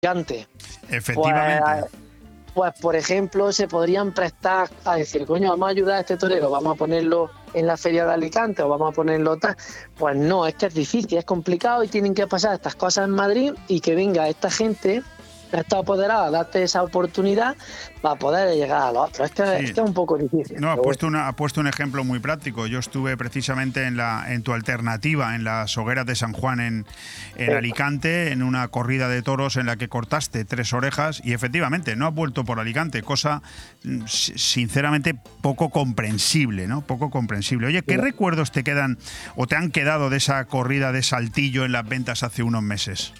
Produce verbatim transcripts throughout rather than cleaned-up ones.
Alicante. Efectivamente. Pues, pues, por ejemplo, se podrían prestar a decir, coño, vamos a ayudar a este torero, vamos a ponerlo en la feria de Alicante o vamos a ponerlo tal. Pues no, es que es difícil, es complicado y tienen que pasar estas cosas en Madrid y que venga esta gente, esta apoderada, a darte esa oportunidad para poder llegar a los otros. Es que, Sí. es, que es un poco difícil. No, ha puesto, una, ha puesto un ejemplo muy práctico. Yo estuve precisamente en, la, en tu alternativa, en las hogueras de San Juan en, en Sí. Alicante, en una corrida de toros en la que cortaste tres orejas y efectivamente no has vuelto por Alicante, cosa mm, sinceramente poco comprensible, ¿no? Poco comprensible. Oye, ¿qué Sí. recuerdos te quedan o te han quedado de esa corrida de Saltillo en las ventas hace unos meses?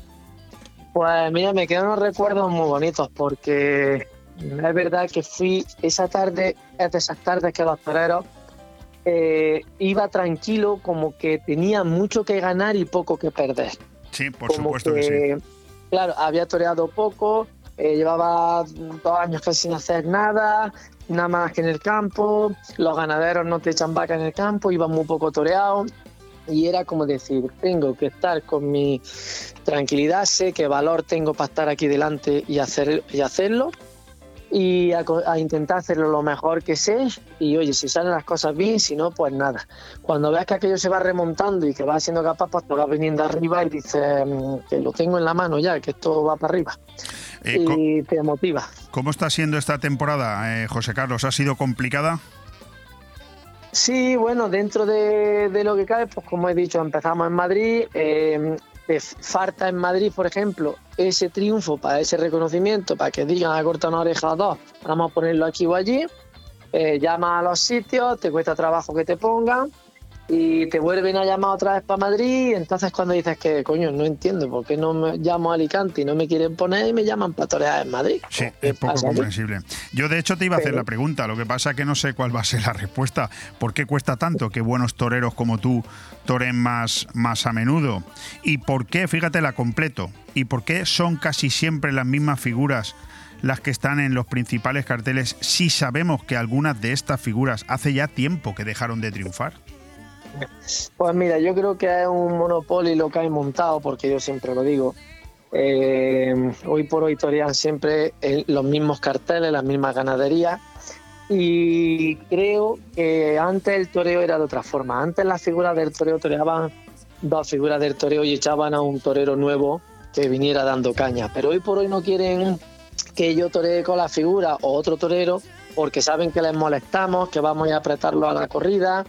Pues mira, me quedan unos recuerdos muy bonitos porque es verdad que fui esa tarde, es de esas tardes que los toreros eh, iba tranquilo, como que tenía mucho que ganar y poco que perder. Sí, por Como supuesto que, que, sí. claro, había toreado poco, eh, llevaba dos años casi sin hacer nada, nada más que en el campo, los ganaderos no te echan vaca en el campo, iban muy poco toreados. Y era como decir, tengo que estar con mi tranquilidad, sé qué valor tengo para estar aquí delante y, hacer, y hacerlo, y a, a intentar hacerlo lo mejor que sé, y oye, si salen las cosas bien, si no, pues nada. Cuando ves que aquello se va remontando y que vas siendo capaz, pues te vas viniendo arriba y dices que lo tengo en la mano ya, que esto va para arriba. Eh, Y te motiva. ¿Cómo está siendo esta temporada, eh, José Carlos? ¿Ha sido complicada? Sí, bueno, dentro de, de lo que cabe, pues como he dicho, empezamos en Madrid, eh, te falta en Madrid, por ejemplo, ese triunfo para ese reconocimiento, para que digan, ha cortado una oreja a dos, vamos a ponerlo aquí o allí, eh, llama a los sitios, te cuesta trabajo que te pongan y te vuelven a llamar otra vez para Madrid, y entonces cuando dices que, coño, no entiendo por qué no me llamo a Alicante y no me quieren poner y me llaman para torear en Madrid. Sí, ¿Qué es poco pasa aquí? comprensible. Yo de hecho te iba a hacer Pero- la pregunta, lo que pasa es que no sé cuál va a ser la respuesta. ¿Por qué cuesta tanto que buenos toreros como tú toren más, más a menudo? ¿Y por qué, fíjate, la completo, y por qué son casi siempre las mismas figuras las que están en los principales carteles si sabemos que algunas de estas figuras hace ya tiempo que dejaron de triunfar? Pues mira, yo creo que es un monopolio lo que hay montado, porque yo siempre lo digo. Eh, hoy por hoy torean siempre el, los mismos carteles, las mismas ganaderías, y creo que antes el toreo era de otra forma. Antes las figuras del toreo toreaban dos figuras del toreo y echaban a un torero nuevo que viniera dando caña, pero hoy por hoy no quieren que yo toree con la figura o otro torero porque saben que les molestamos, que vamos a apretarlo a la corrida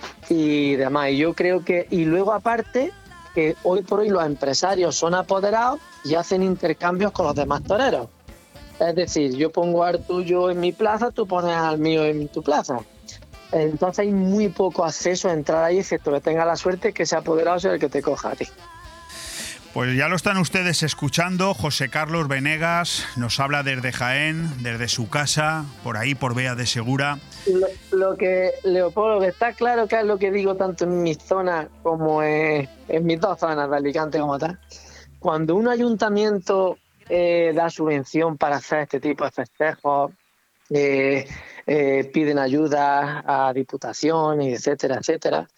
y demás. Y yo creo que, y luego aparte, que hoy por hoy los empresarios son apoderados y hacen intercambios con los demás toreros. Es decir, yo pongo al tuyo en mi plaza, tú pones al mío en tu plaza. Entonces hay muy poco acceso a entrar ahí, excepto que tenga la suerte que sea apoderado sea el que te coja a ti. Pues ya lo están ustedes escuchando. José Carlos Venegas nos habla desde Jaén, desde su casa, por ahí por Bea de Segura. Lo, lo que, Leopoldo, que está claro que es lo que digo tanto en mi zona como en, en mis dos zonas de Alicante como tal. Cuando un ayuntamiento eh, da subvención para hacer este tipo de festejos, eh, eh, piden ayuda a diputaciones, etcétera, etcétera,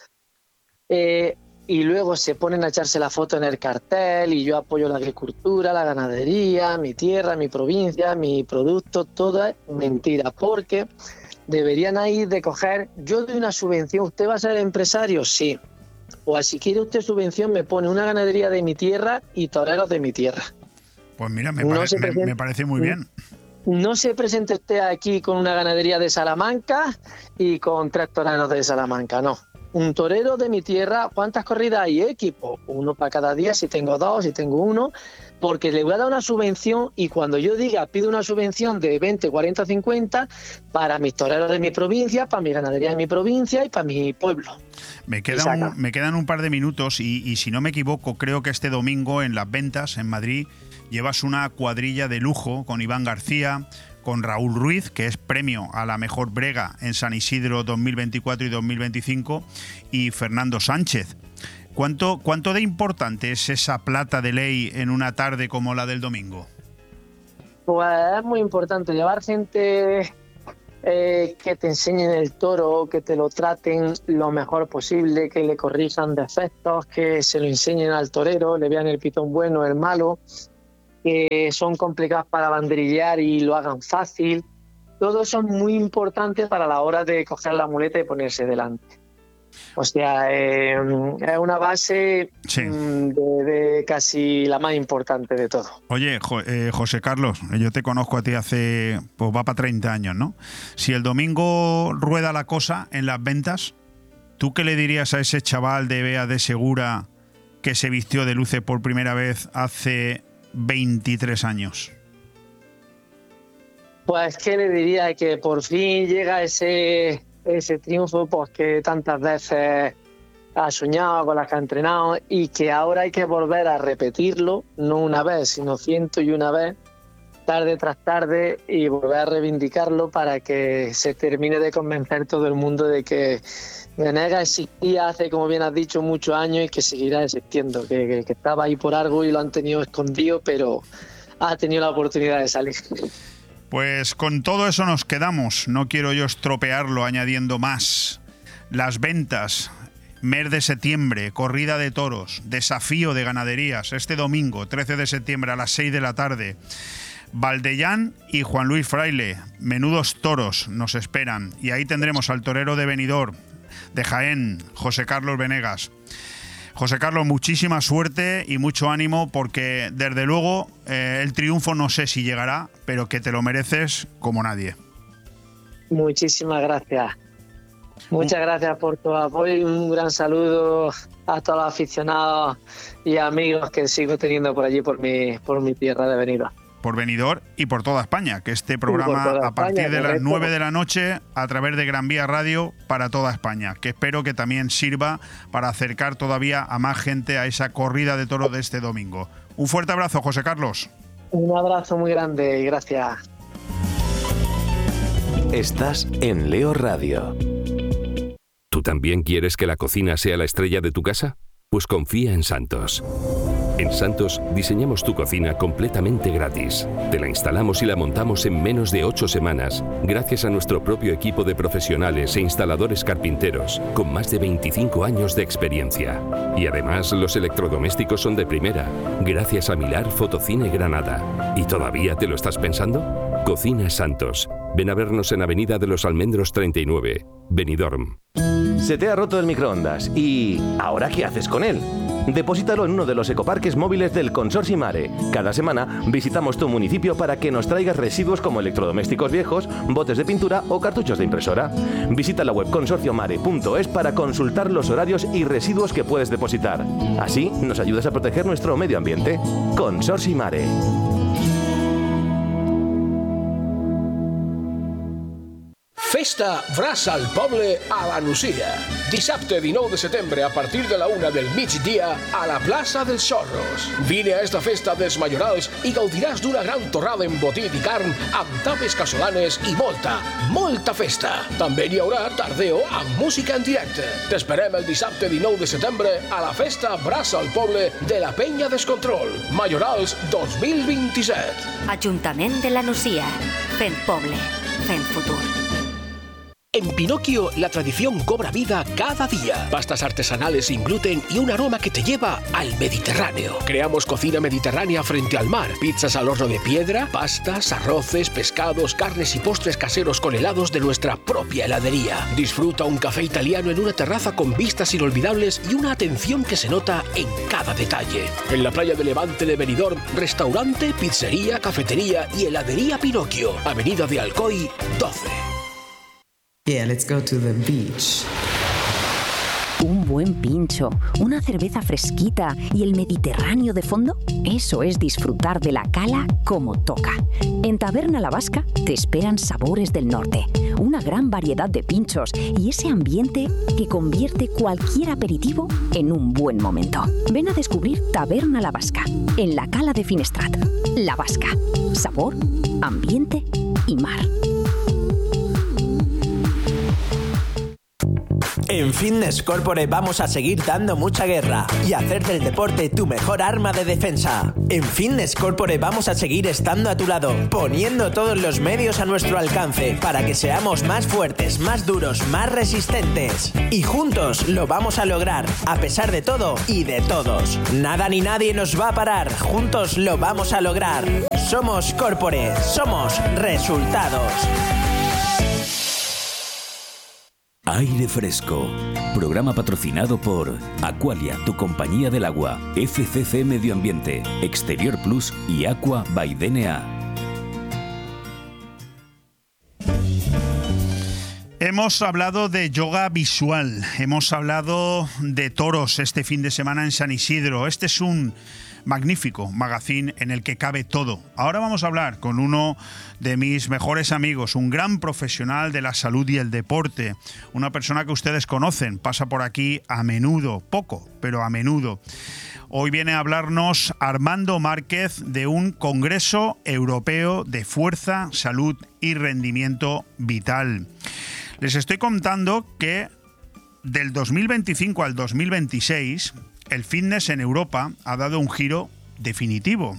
eh, y luego se ponen a echarse la foto en el cartel y yo apoyo la agricultura, la ganadería, mi tierra, mi provincia, mi producto, todo es mentira, porque deberían ahí de coger, yo doy una subvención, ¿usted va a ser empresario? Sí. O si quiere usted subvención, me pone una ganadería de mi tierra y toreros de mi tierra. Pues mira, me, No pare, se me, presente, me parece muy bien. no se presente usted aquí con una ganadería de Salamanca y con tres toreros de Salamanca, no. Un torero de mi tierra, ¿cuántas corridas hay? Equipo, uno para cada día, si tengo dos, si tengo uno, porque le voy a dar una subvención y cuando yo diga, pido una subvención de veinte, cuarenta, cincuenta para mis toreros de mi provincia, para mi ganadería de mi provincia y para mi pueblo. Me, queda un, me quedan un par de minutos y, y si no me equivoco, creo que este domingo en Las Ventas, en Madrid, llevas una cuadrilla de lujo con Iván García, con Raúl Ruiz, que es premio a la mejor brega en San Isidro dos mil veinticuatro y dos mil veinticinco, y Fernando Sánchez. ¿Cuánto, cuánto de importante es esa plata de ley en una tarde como la del domingo? Pues es muy importante llevar gente eh, que te enseñen el toro, que te lo traten lo mejor posible, que le corrijan defectos, que se lo enseñen al torero, le vean el pitón bueno, el malo. que son complicadas para banderillear y lo hagan fácil. Todo eso es muy importante para la hora de coger la muleta y ponerse delante. O sea, eh, es una base sí. de, de casi la más importante de todo. Oye, jo, eh, José Carlos, yo te conozco a ti hace, pues va para treinta años, ¿no? Si el domingo rueda la cosa en las ventas, ¿tú qué le dirías a ese chaval de Bea de Segura que se vistió de luces por primera vez hace veintitrés años? Pues que le diría que por fin llega ese, ese triunfo pues que tantas veces ha soñado, con las que ha entrenado, y que ahora hay que volver a repetirlo, no una vez, sino ciento y una vez, tarde tras tarde, y volver a reivindicarlo para que se termine de convencer todo el mundo de que Venegas existía hace, como bien has dicho, muchos años y que seguirá existiendo, que, que, que estaba ahí por algo y lo han tenido escondido, pero ha tenido la oportunidad de salir. Pues con todo eso nos quedamos. No quiero yo estropearlo añadiendo más. Las ventas, mes de septiembre, corrida de toros, desafío de ganaderías, este domingo, trece de septiembre a las seis de la tarde. Valdellán y Juan Luis Fraile, menudos toros nos esperan. Y ahí tendremos al torero de Benidorm, de Jaén, José Carlos Venegas. José Carlos, muchísima suerte y mucho ánimo, porque desde luego eh, el triunfo no sé si llegará, pero que te lo mereces como nadie. Muchísimas gracias. Muchas gracias por tu apoyo y un gran saludo a todos los aficionados y amigos que sigo teniendo por allí, por mi, por mi tierra de Benidorm. Por Benidorm y por toda España, que este programa a partir España, de las nueve de la noche a través de Gran Vía Radio para toda España, que espero que también sirva para acercar todavía a más gente a esa corrida de toros de este domingo. Un fuerte abrazo, José Carlos. Un abrazo muy grande y gracias. Estás en Leo Radio. ¿Tú también quieres que la cocina sea la estrella de tu casa? Pues confía en Santos. En Santos diseñamos tu cocina completamente gratis. Te la instalamos y la montamos en menos de ocho semanas, gracias a nuestro propio equipo de profesionales e instaladores carpinteros, con más de veinticinco años de experiencia. Y además los electrodomésticos son de primera, gracias a Milar Fotocine Granada. ¿Y todavía te lo estás pensando? Cocina Santos. Ven a vernos en Avenida de los Almendros treinta y nueve, Benidorm. Se te ha roto el microondas y ¿ahora qué haces con él? Deposítalo en uno de los ecoparques móviles del Consorcio Mare. Cada semana visitamos tu municipio para que nos traigas residuos como electrodomésticos viejos, botes de pintura o cartuchos de impresora. Visita la web consorcio mare punto es para consultar los horarios y residuos que puedes depositar. Así nos ayudas a proteger nuestro medio ambiente. Consorcio Mare. Festa Braç al Poble a la Nucia. Dissabte dinou de setembre a partir de la una del migdia a la plaça dels Xorros. Vine a esta festa dels Majorals i gaudiràs d'una gran torrada embotit i carn amb tapes casolanes i molta, molta festa. També hi haurà tardeo amb música en directe. T'esperem el dissabte dinou de setembre a la Festa Braç al Poble de la Penya Descontrol. Majorals dos mil vint-i-set. Ajuntament de la Nucia. Fent poble. Fent futur. En Pinocchio, la tradición cobra vida cada día. Pastas artesanales sin gluten y un aroma que te lleva al Mediterráneo. Creamos cocina mediterránea frente al mar. Pizzas al horno de piedra, pastas, arroces, pescados, carnes y postres caseros con helados de nuestra propia heladería. Disfruta un café italiano en una terraza con vistas inolvidables y una atención que se nota en cada detalle. En la playa de Levante de Benidorm, restaurante, pizzería, cafetería y heladería Pinocchio. Avenida de Alcoy, doce. Yeah, let's go to the beach. Un buen pincho, una cerveza fresquita y el Mediterráneo de fondo, eso es disfrutar de la cala como toca. En Taberna La Vasca te esperan sabores del norte, una gran variedad de pinchos y ese ambiente que convierte cualquier aperitivo en un buen momento. Ven a descubrir Taberna La Vasca, en la cala de Finestrat. La Vasca, sabor, ambiente y mar. En Fitness Corporate vamos a seguir dando mucha guerra y hacer del deporte tu mejor arma de defensa. En Fitness Corporate vamos a seguir estando a tu lado, poniendo todos los medios a nuestro alcance para que seamos más fuertes, más duros, más resistentes. Y juntos lo vamos a lograr, a pesar de todo y de todos. Nada ni nadie nos va a parar, juntos lo vamos a lograr. Somos Corporate, somos resultados. Aire Fresco, programa patrocinado por Aqualia, tu compañía del agua, F C C Medio Ambiente, Exterior Plus y Aqua by D N A. Hemos hablado de yoga visual, hemos hablado de toros este fin de semana en San Isidro. Este es un magnífico magazine en el que cabe todo. Ahora vamos a hablar con uno de mis mejores amigos, un gran profesional de la salud y el deporte, una persona que ustedes conocen, pasa por aquí a menudo, poco, pero a menudo. Hoy viene a hablarnos Armando Márquez de un Congreso Europeo de Fuerza, Salud y Rendimiento Vital. Les estoy contando que del dos mil veinticinco al dos mil veintiséis el fitness en Europa ha dado un giro definitivo.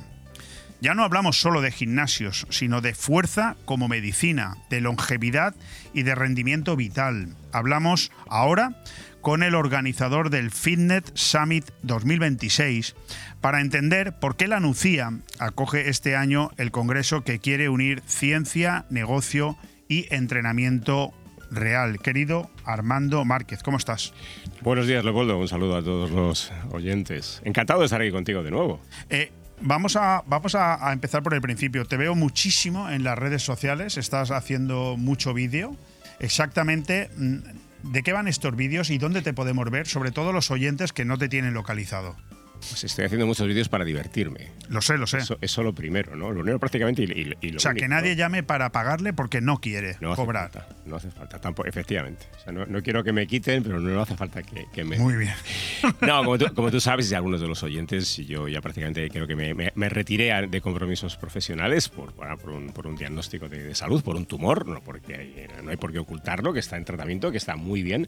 Ya no hablamos solo de gimnasios, sino de fuerza como medicina, de longevidad y de rendimiento vital. Hablamos ahora con el organizador del Fitness Summit dos mil veintiséis para entender por qué la NUCIA acoge este año el congreso que quiere unir ciencia, negocio y entrenamiento real. Querido Armando Márquez, ¿cómo estás? Buenos días, Leopoldo. Un saludo a todos los oyentes. Encantado de estar aquí contigo de nuevo. Eh, vamos a, vamos a, a empezar por el principio. Te veo muchísimo en las redes sociales, estás haciendo mucho vídeo. Exactamente, ¿de qué van estos vídeos y dónde te podemos ver? Sobre todo los oyentes que no te tienen localizado. Pues estoy haciendo muchos vídeos para divertirme. Lo sé, lo sé. Eso, eso lo primero, ¿no? Lo primero prácticamente y, y, y lo O sea, único, que nadie ¿no? llame para pagarle porque no quiere no hace cobrar. Falta, no hace falta, tampoco, efectivamente. O sea, no, no quiero que me quiten, pero no hace falta que, que me... Muy bien. No, como tú, como tú sabes, y algunos de los oyentes, yo ya prácticamente creo que me, me, me retiré de compromisos profesionales por, por, un, por un diagnóstico de, de salud, por un tumor, no, porque hay, no hay por qué ocultarlo, que está en tratamiento, que está muy bien.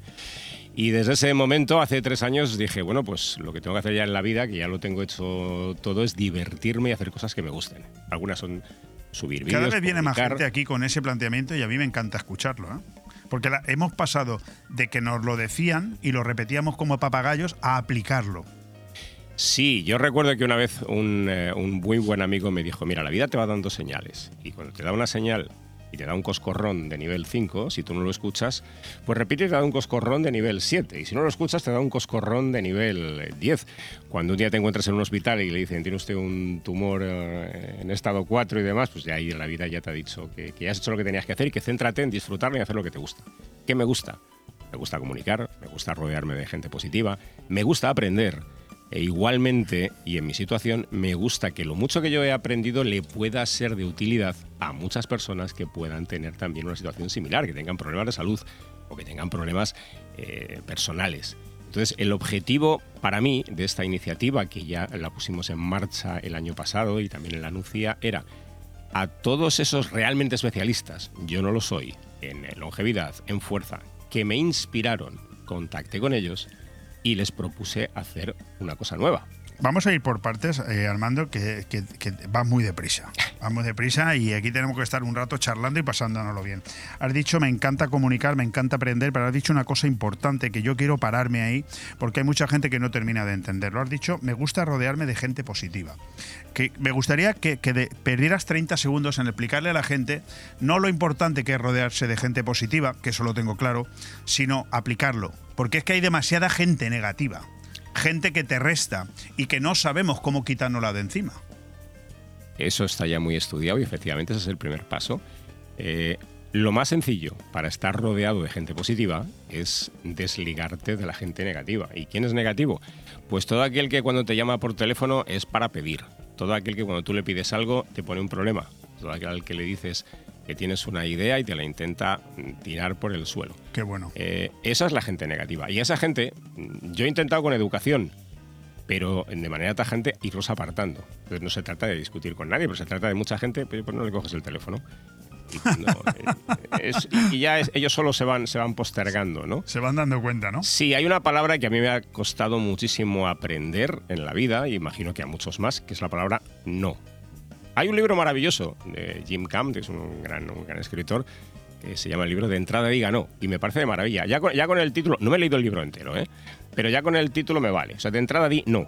Y desde ese momento, hace tres años, dije, bueno, pues lo que tengo que hacer ya en la vida, que ya lo tengo hecho todo, es divertirme y hacer cosas que me gusten. Algunas son subir vídeos, Cada vez viene publicar. más gente aquí con ese planteamiento y a mí me encanta escucharlo, ¿eh? Porque la, hemos pasado de que nos lo decían y lo repetíamos como papagayos a aplicarlo. Sí, yo recuerdo que una vez un, eh, un muy buen amigo me dijo, mira, la vida te va dando señales y cuando te da una señal y te da un coscorrón de nivel cinco, si tú no lo escuchas, pues repite y te da un coscorrón de nivel siete. Y si no lo escuchas, te da un coscorrón de nivel diez. Cuando un día te encuentras en un hospital y le dicen, tiene usted un tumor eh, en estado cuatro y demás, pues de ahí la vida ya te ha dicho que, que ya has hecho lo que tenías que hacer y que céntrate en disfrutarlo y hacer lo que te gusta. ¿Qué me gusta? Me gusta comunicar, me gusta rodearme de gente positiva, me gusta aprender. E igualmente, y en mi situación, me gusta que lo mucho que yo he aprendido le pueda ser de utilidad a muchas personas que puedan tener también una situación similar, que tengan problemas de salud o que tengan problemas eh, personales. Entonces, el objetivo para mí de esta iniciativa, que ya la pusimos en marcha el año pasado y también en la NUCIA, era a todos esos realmente especialistas, yo no lo soy, en longevidad, en fuerza, que me inspiraron, contacté con ellos y les propuse hacer una cosa nueva. Vamos a ir por partes, eh, Armando, que, que, que va muy deprisa. Va muy deprisa y aquí tenemos que estar un rato charlando y pasándonoslo bien. Has dicho, me encanta comunicar, me encanta aprender, pero has dicho una cosa importante que yo quiero pararme ahí porque hay mucha gente que no termina de entenderlo. Has dicho, me gusta rodearme de gente positiva. Que me gustaría que, que de, perdieras treinta segundos en explicarle a la gente no lo importante que es rodearse de gente positiva, que eso lo tengo claro, sino aplicarlo. Porque es que hay demasiada gente negativa. Gente que te resta y que no sabemos cómo quitárnosla de encima. Eso está ya muy estudiado y efectivamente ese es el primer paso. Eh, lo más sencillo para estar rodeado de gente positiva es desligarte de la gente negativa. ¿Y quién es negativo? Pues todo aquel que cuando te llama por teléfono es para pedir. Todo aquel que cuando tú le pides algo te pone un problema. Todo aquel al que le dices que tienes una idea y te la intenta tirar por el suelo. Qué bueno. Eh, esa es la gente negativa. Y esa gente, yo he intentado con educación, pero de manera tajante irlos apartando. Entonces no se trata de discutir con nadie, pero se trata de mucha gente, pero pues no le coges el teléfono. No, es, y ya es, ellos solo se van, se van postergando, ¿no? Se van dando cuenta, ¿no? Sí, hay una palabra que a mí me ha costado muchísimo aprender en la vida, y imagino que a muchos más, que es la palabra no. Hay un libro maravilloso de Jim Camp, que es un gran, un gran escritor, que se llama el libro De entrada diga no, y me parece de maravilla. Ya con, ya con el título, no me he leído el libro entero, ¿eh? Pero ya con el título me vale. O sea, de entrada di no.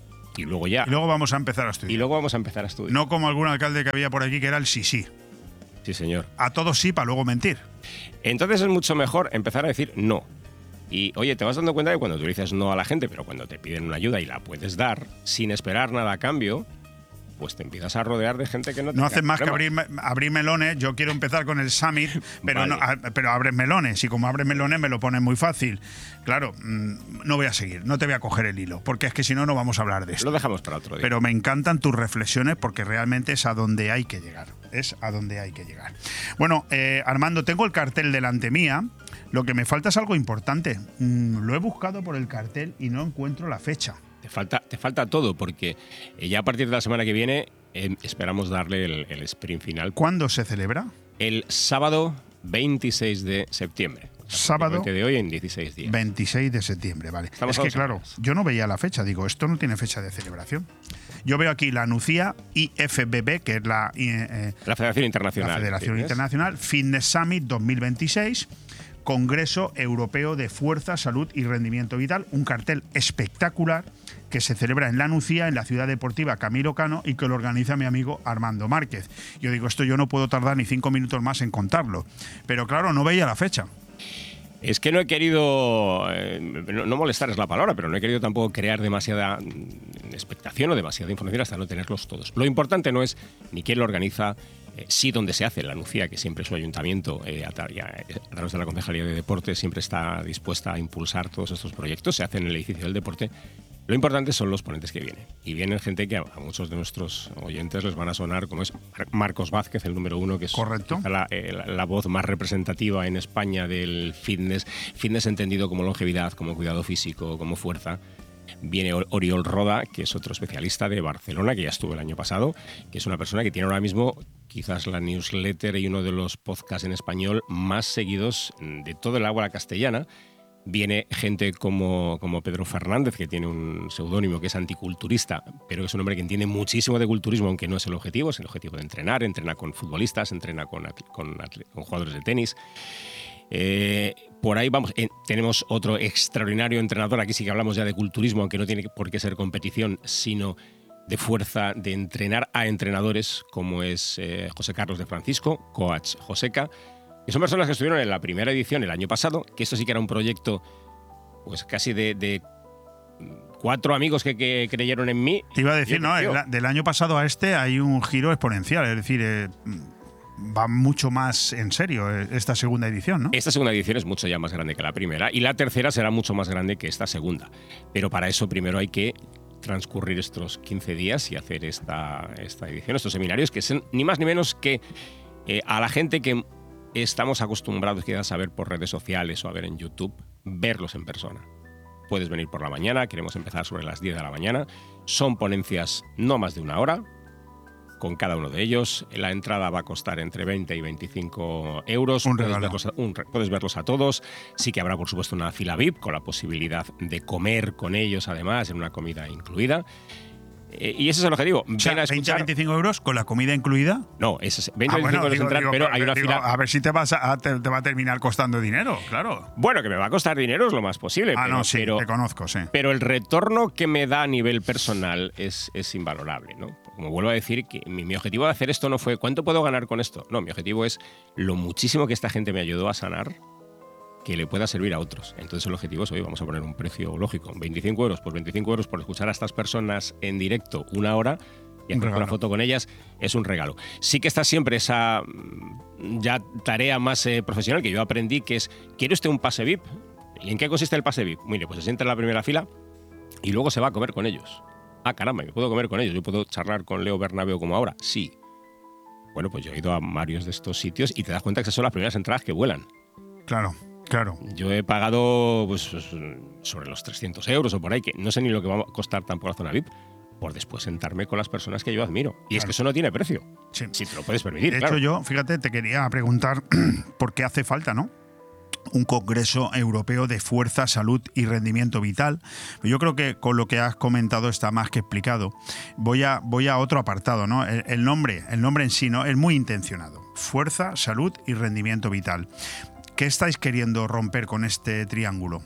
Y luego ya. Y luego vamos a empezar a estudiar. Y luego vamos a empezar a estudiar. No como algún alcalde que había por aquí que era el sí, sí. Sí, señor. A todos sí, para luego mentir. Entonces es mucho mejor empezar a decir no. Y, oye, te vas dando cuenta que cuando tú dices no a la gente, pero cuando te piden una ayuda y la puedes dar, sin esperar nada a cambio, pues te empiezas a rodear de gente que no te No haces más que abrir, abrir melones. Yo quiero empezar con el Summit, pero, vale. no, a, pero abres melones. Y como abres melones me lo pones muy fácil. Claro, mmm, no voy a seguir, no te voy a coger el hilo, porque es que si no, no vamos a hablar de esto. Lo dejamos para otro día. Pero me encantan tus reflexiones porque realmente es a donde hay que llegar. Es a donde hay que llegar. Bueno, eh, Armando, tengo el cartel delante mía. Lo que me falta es algo importante. Mm, lo he buscado por el cartel y no encuentro la fecha. Te falta, te falta todo, porque ya a partir de la semana que viene eh, esperamos darle el, el sprint final. ¿Cuándo se celebra? El sábado veintiséis de septiembre. Sábado de hoy en dieciséis días. veintiséis de septiembre, vale. Estamos es que claro, yo no veía la fecha, digo, esto no tiene fecha de celebración. Yo veo aquí la NUCIA I F B B, que es la, eh, la Federación Internacional. La Federación ¿Fitness? Internacional Fitness Summit dos mil veintiséis. Congreso Europeo de Fuerza, Salud y Rendimiento Vital, un cartel espectacular que se celebra en la NUCIA, en la ciudad deportiva Camilo Cano, y que lo organiza mi amigo Armando Márquez. Yo digo, esto yo no puedo tardar ni cinco minutos más en contarlo. Pero claro, no veía la fecha. Es que no he querido, eh, no, no molestar es la palabra, pero no he querido tampoco crear demasiada expectación o demasiada información hasta no tenerlos todos. Lo importante no es ni quién lo organiza, eh, sí donde se hace la NUCIA, que siempre su ayuntamiento, eh, a, a través de la Concejalía de Deporte, siempre está dispuesta a impulsar todos estos proyectos, se hacen en el edificio del deporte. Lo importante son los ponentes que vienen. Y vienen gente que a, a muchos de nuestros oyentes les van a sonar, como es Marcos Vázquez, el número uno, que es la, eh, la, la voz más representativa en España del fitness. Fitness entendido como longevidad, como cuidado físico, como fuerza. Viene Oriol Roda, que es otro especialista de Barcelona, que ya estuvo el año pasado, que es una persona que tiene ahora mismo quizás la newsletter y uno de los podcasts en español más seguidos de todo el habla castellana. Viene gente como, como Pedro Fernández, que tiene un seudónimo que es anticulturista, pero es un hombre que entiende muchísimo de culturismo, aunque no es el objetivo, es el objetivo de entrenar, entrena con futbolistas, entrena con, con, con jugadores de tenis. Eh, por ahí vamos, eh, tenemos otro extraordinario entrenador, aquí sí que hablamos ya de culturismo, aunque no tiene por qué ser competición, sino de fuerza, de entrenar a entrenadores, como es eh, José Carlos de Francisco, coach Joseca. Y son personas que estuvieron en la primera edición el año pasado, que esto sí que era un proyecto pues casi de, de cuatro amigos que, que creyeron en mí. Te iba a decir, no, el, del año pasado a este hay un giro exponencial, es decir, eh, va mucho más en serio esta segunda edición, ¿no? Esta segunda edición es mucho ya más grande que la primera, y la tercera será mucho más grande que esta segunda. Pero para eso primero hay que transcurrir estos quince días y hacer esta, esta edición, estos seminarios, que son ni más ni menos que eh, a la gente que estamos acostumbrados quizás a ver por redes sociales o a ver en YouTube, verlos en persona. Puedes venir por la mañana, queremos empezar sobre las diez de la mañana. Son ponencias no más de una hora, con cada uno de ellos. La entrada va a costar entre veinte y veinticinco euros. Un puedes, regalo. verlos a, un, puedes verlos a todos. Sí que habrá, por supuesto, una fila V I P con la posibilidad de comer con ellos, además, en una comida incluida. Eh, y ese es el objetivo. O sea, veinte a veinticinco euros con la comida incluida. No, es veinte a ah, veinticinco bueno, euros digo, entrar, digo, pero pero, hay una digo, fila. A ver si te, vas a, te, te va a terminar costando dinero, claro. Bueno, que me va a costar dinero es lo más posible. Ah, pero, no, sí, pero, te conozco, sí. Pero el retorno que me da a nivel personal es, es invalorable, ¿no? Como vuelvo a decir, que mi, mi objetivo de hacer esto no fue ¿cuánto puedo ganar con esto? No, mi objetivo es lo muchísimo que esta gente me ayudó a sanar, que le pueda servir a otros. Entonces el objetivo es, hoy vamos a poner un precio lógico. veinticinco euros, pues veinticinco euros por escuchar a estas personas en directo una hora y hacer una foto con ellas es un regalo. Sí que está siempre esa ya tarea más eh, profesional que yo aprendí, que es, ¿quiere usted un pase V I P? ¿Y en qué consiste el pase V I P? Mire, pues se sienta en la primera fila y luego se va a comer con ellos. Ah, caramba, ¿me puedo comer con ellos? ¿Yo puedo charlar con Leo Bernabéu como ahora? Sí. Bueno, pues yo he ido a varios de estos sitios y te das cuenta que esas son las primeras entradas que vuelan. Claro. Claro. Yo he pagado pues, sobre los trescientos euros o por ahí, que no sé ni lo que va a costar tampoco la zona V I P, por después sentarme con las personas que yo admiro. Y claro. es que eso no tiene precio. Sí. Si te lo puedes permitir. De claro. hecho, yo, fíjate, te quería preguntar por qué hace falta, ¿no?, un Congreso Europeo de Fuerza, Salud y Rendimiento Vital. Yo creo que con lo que has comentado está más que explicado. Voy a, voy a otro apartado, ¿no? El, el nombre, el nombre en sí, ¿no?, es muy intencionado. Fuerza, Salud y Rendimiento Vital. ¿Qué estáis queriendo romper con este triángulo?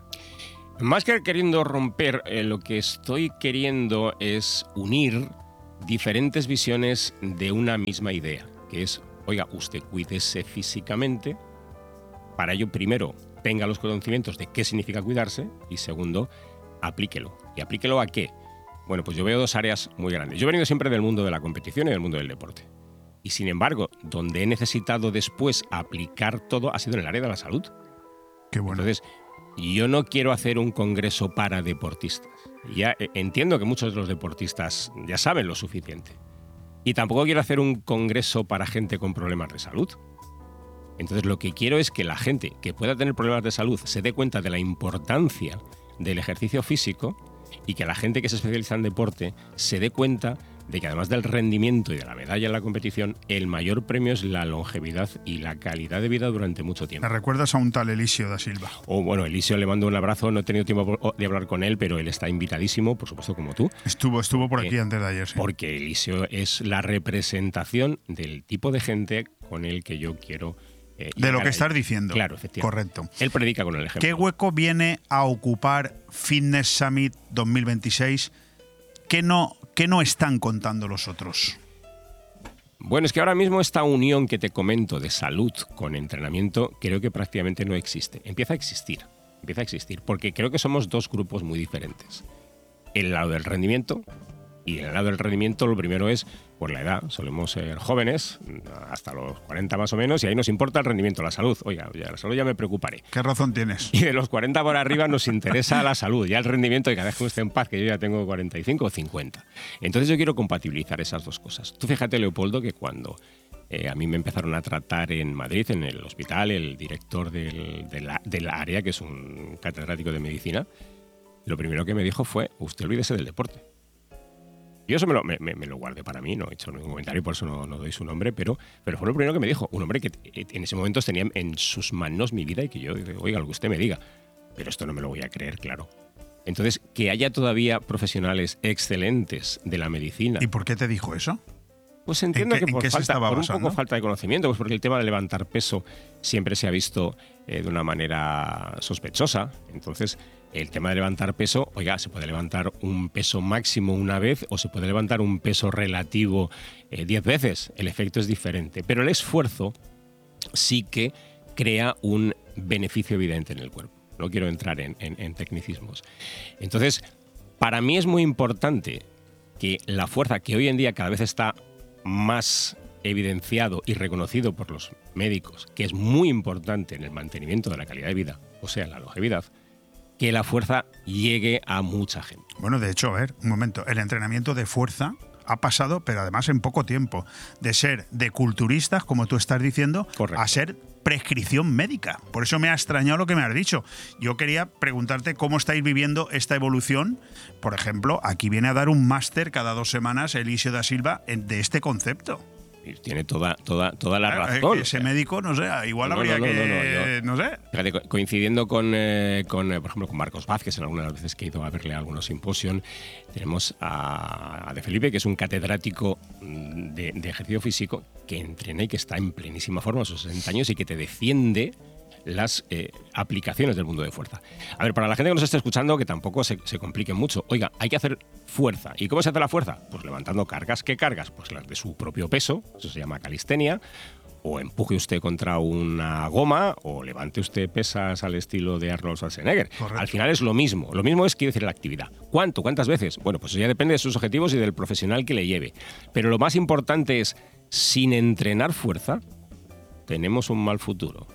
Más que queriendo romper, eh, lo que estoy queriendo es unir diferentes visiones de una misma idea, que es, oiga, usted cuídese físicamente. Para ello, primero, tenga los conocimientos de qué significa cuidarse y, segundo, aplíquelo. ¿Y aplíquelo a qué? Bueno, pues yo veo dos áreas muy grandes. Yo he venido siempre del mundo de la competición y del mundo del deporte. Y, sin embargo, donde he necesitado después aplicar todo ha sido en el área de la salud. Qué bueno. Entonces, yo no quiero hacer un congreso para deportistas. Ya entiendo que muchos de los deportistas ya saben lo suficiente. Y tampoco quiero hacer un congreso para gente con problemas de salud. Entonces, lo que quiero es que la gente que pueda tener problemas de salud se dé cuenta de la importancia del ejercicio físico y que la gente que se especializa en deporte se dé cuenta de que, además del rendimiento y de la medalla en la competición, el mayor premio es la longevidad y la calidad de vida durante mucho tiempo. ¿Me recuerdas a un tal Elisio da Silva? O, bueno, Elisio, le mando un abrazo. No he tenido tiempo de hablar con él, pero él está invitadísimo, por supuesto, como tú. Estuvo, estuvo por aquí eh, antes de ayer, sí. Porque Elisio es la representación del tipo de gente con el que yo quiero... Eh, de lo que estás diciendo. Claro, efectivamente. Correcto. Él predica con el ejemplo. ¿Qué hueco viene a ocupar Fitness Summit dos mil veintiséis? ¿Qué no, qué no están contando los otros? Bueno, es que ahora mismo esta unión que te comento de salud con entrenamiento creo que prácticamente no existe. Empieza a existir. Empieza a existir. Porque creo que somos dos grupos muy diferentes. El lado del rendimiento. Y en el lado del rendimiento lo primero es, por la edad, solemos ser jóvenes, hasta los cuarenta más o menos, y ahí nos importa el rendimiento, la salud. Oiga, ya, la salud ya me preocuparé. ¿Qué razón tienes? Y de los cuarenta por arriba nos interesa la salud, ya el rendimiento, y cada vez que esté en paz, que yo ya tengo cuarenta y cinco o cincuenta. Entonces yo quiero compatibilizar esas dos cosas. Tú fíjate, Leopoldo, que cuando eh, a mí me empezaron a tratar en Madrid, en el hospital, el director del, de la, del área, que es un catedrático de medicina, lo primero que me dijo fue, usted olvídese del deporte. Yo eso me lo, me, me lo guardé para mí, no he hecho ningún comentario, por eso no, no doy su nombre, pero, pero fue lo primero que me dijo. Un hombre que en ese momento tenía en sus manos mi vida y que yo, oiga, lo que usted me diga. Pero esto no me lo voy a creer, claro. Entonces, que haya todavía profesionales excelentes de la medicina. ¿Y por qué te dijo eso? Pues entiendo ¿En qué, que por, en qué falta, se estaba por un basando? poco falta de conocimiento, pues porque el tema de levantar peso siempre se ha visto eh, de una manera sospechosa. Entonces, el tema de levantar peso, oiga, se puede levantar un peso máximo una vez o se puede levantar un peso relativo eh, diez veces. El efecto es diferente. Pero el esfuerzo sí que crea un beneficio evidente en el cuerpo. No quiero entrar en, en, en tecnicismos. Entonces, para mí es muy importante que la fuerza, que hoy en día cada vez está más evidenciado y reconocido por los médicos, que es muy importante en el mantenimiento de la calidad de vida, o sea, la longevidad, que la fuerza llegue a mucha gente. Bueno, de hecho, a ver, un momento, el entrenamiento de fuerza ha pasado, pero además en poco tiempo, de ser de culturistas, como tú estás diciendo, Correcto. a ser prescripción médica. Por eso me ha extrañado lo que me has dicho. Yo quería preguntarte cómo estáis viviendo esta evolución. Por ejemplo, aquí viene a dar un máster cada dos semanas Elisio da Silva de este concepto. Tiene toda, toda, toda la Claro, razón. ese médico, no sé, igual No, no, habría no, no, que... no, no, yo- no sé. Fíjate, co- coincidiendo con, eh, con eh, por ejemplo, con Marcos Vázquez, en algunas de las veces que he ido a verle a algunos simposios, tenemos a, a De Felipe, que es un catedrático mm, de, de ejercicio físico que entrena y que está en plenísima forma a sus sesenta años y que te defiende las eh, aplicaciones del mundo de fuerza. A ver, para la gente que nos esté escuchando, que tampoco se, se complique mucho, oiga, hay que hacer fuerza. ¿Y cómo se hace la fuerza? Pues levantando cargas. ¿Qué cargas? Pues las de su propio peso, eso se llama calistenia, o empuje usted contra una goma, o levante usted pesas al estilo de Arnold Schwarzenegger. Correcto. Al final es lo mismo. Lo mismo es, quiere decir, la actividad. ¿Cuánto? ¿Cuántas veces? Bueno, pues eso ya depende de sus objetivos y del profesional que le lleve. Pero lo más importante es, sin entrenar fuerza, tenemos un mal futuro.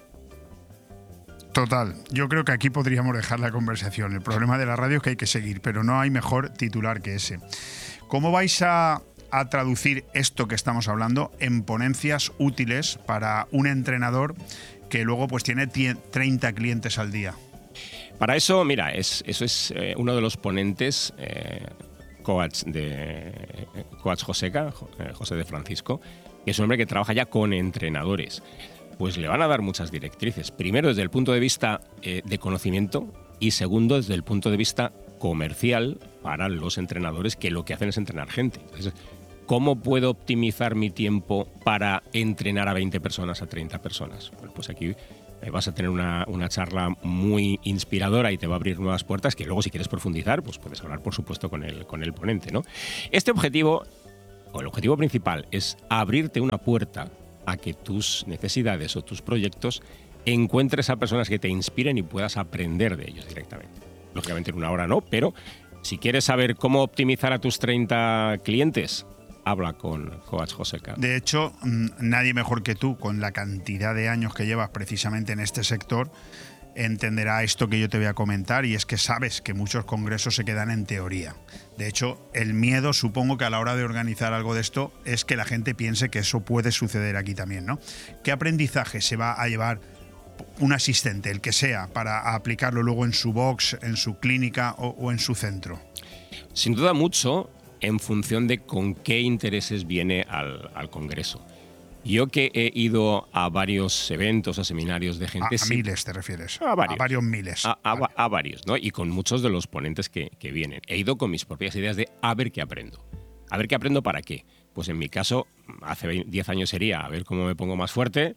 Total, yo creo que aquí podríamos dejar la conversación. El problema de la radio es que hay que seguir, pero no hay mejor titular que ese. ¿Cómo vais a, a traducir esto que estamos hablando en ponencias útiles para un entrenador que luego pues tiene treinta clientes al día? Para eso, mira, es, eso es eh, uno de los ponentes, eh, coach de coach Joseca, José de Francisco, que es un hombre que trabaja ya con entrenadores. Pues le van a dar muchas directrices. Primero, desde el punto de vista eh, de conocimiento, y segundo, desde el punto de vista comercial para los entrenadores, que lo que hacen es entrenar gente. Entonces, ¿cómo puedo optimizar mi tiempo para entrenar a veinte personas, a treinta personas? Bueno, pues aquí vas a tener una, una charla muy inspiradora y te va a abrir nuevas puertas que luego, si quieres profundizar, pues puedes hablar, por supuesto, con el, con el ponente, ¿no? Este objetivo, o el objetivo principal, es abrirte una puerta a que tus necesidades o tus proyectos encuentres a personas que te inspiren y puedas aprender de ellos directamente. Lógicamente en una hora no, pero si quieres saber cómo optimizar a tus treinta clientes, habla con Coach Joseca. De hecho, nadie mejor que tú, con la cantidad de años que llevas precisamente en este sector, entenderá esto que yo te voy a comentar, y es que sabes que muchos congresos se quedan en teoría. De hecho, el miedo, supongo que a la hora de organizar algo de esto, es que la gente piense que eso puede suceder aquí también, ¿no? ¿Qué aprendizaje se va a llevar un asistente, el que sea, para aplicarlo luego en su box, en su clínica o, o en su centro? Sin duda mucho en función de con qué intereses viene al, al congreso. Yo que he ido a varios eventos, a seminarios de gente... A, a miles te refieres. A varios. A varios miles. A, a, vale. a varios, ¿no? Y con muchos de los ponentes que, que vienen. He ido con mis propias ideas de a ver qué aprendo. A ver qué aprendo para qué. Pues en mi caso, hace diez años sería a ver cómo me pongo más fuerte,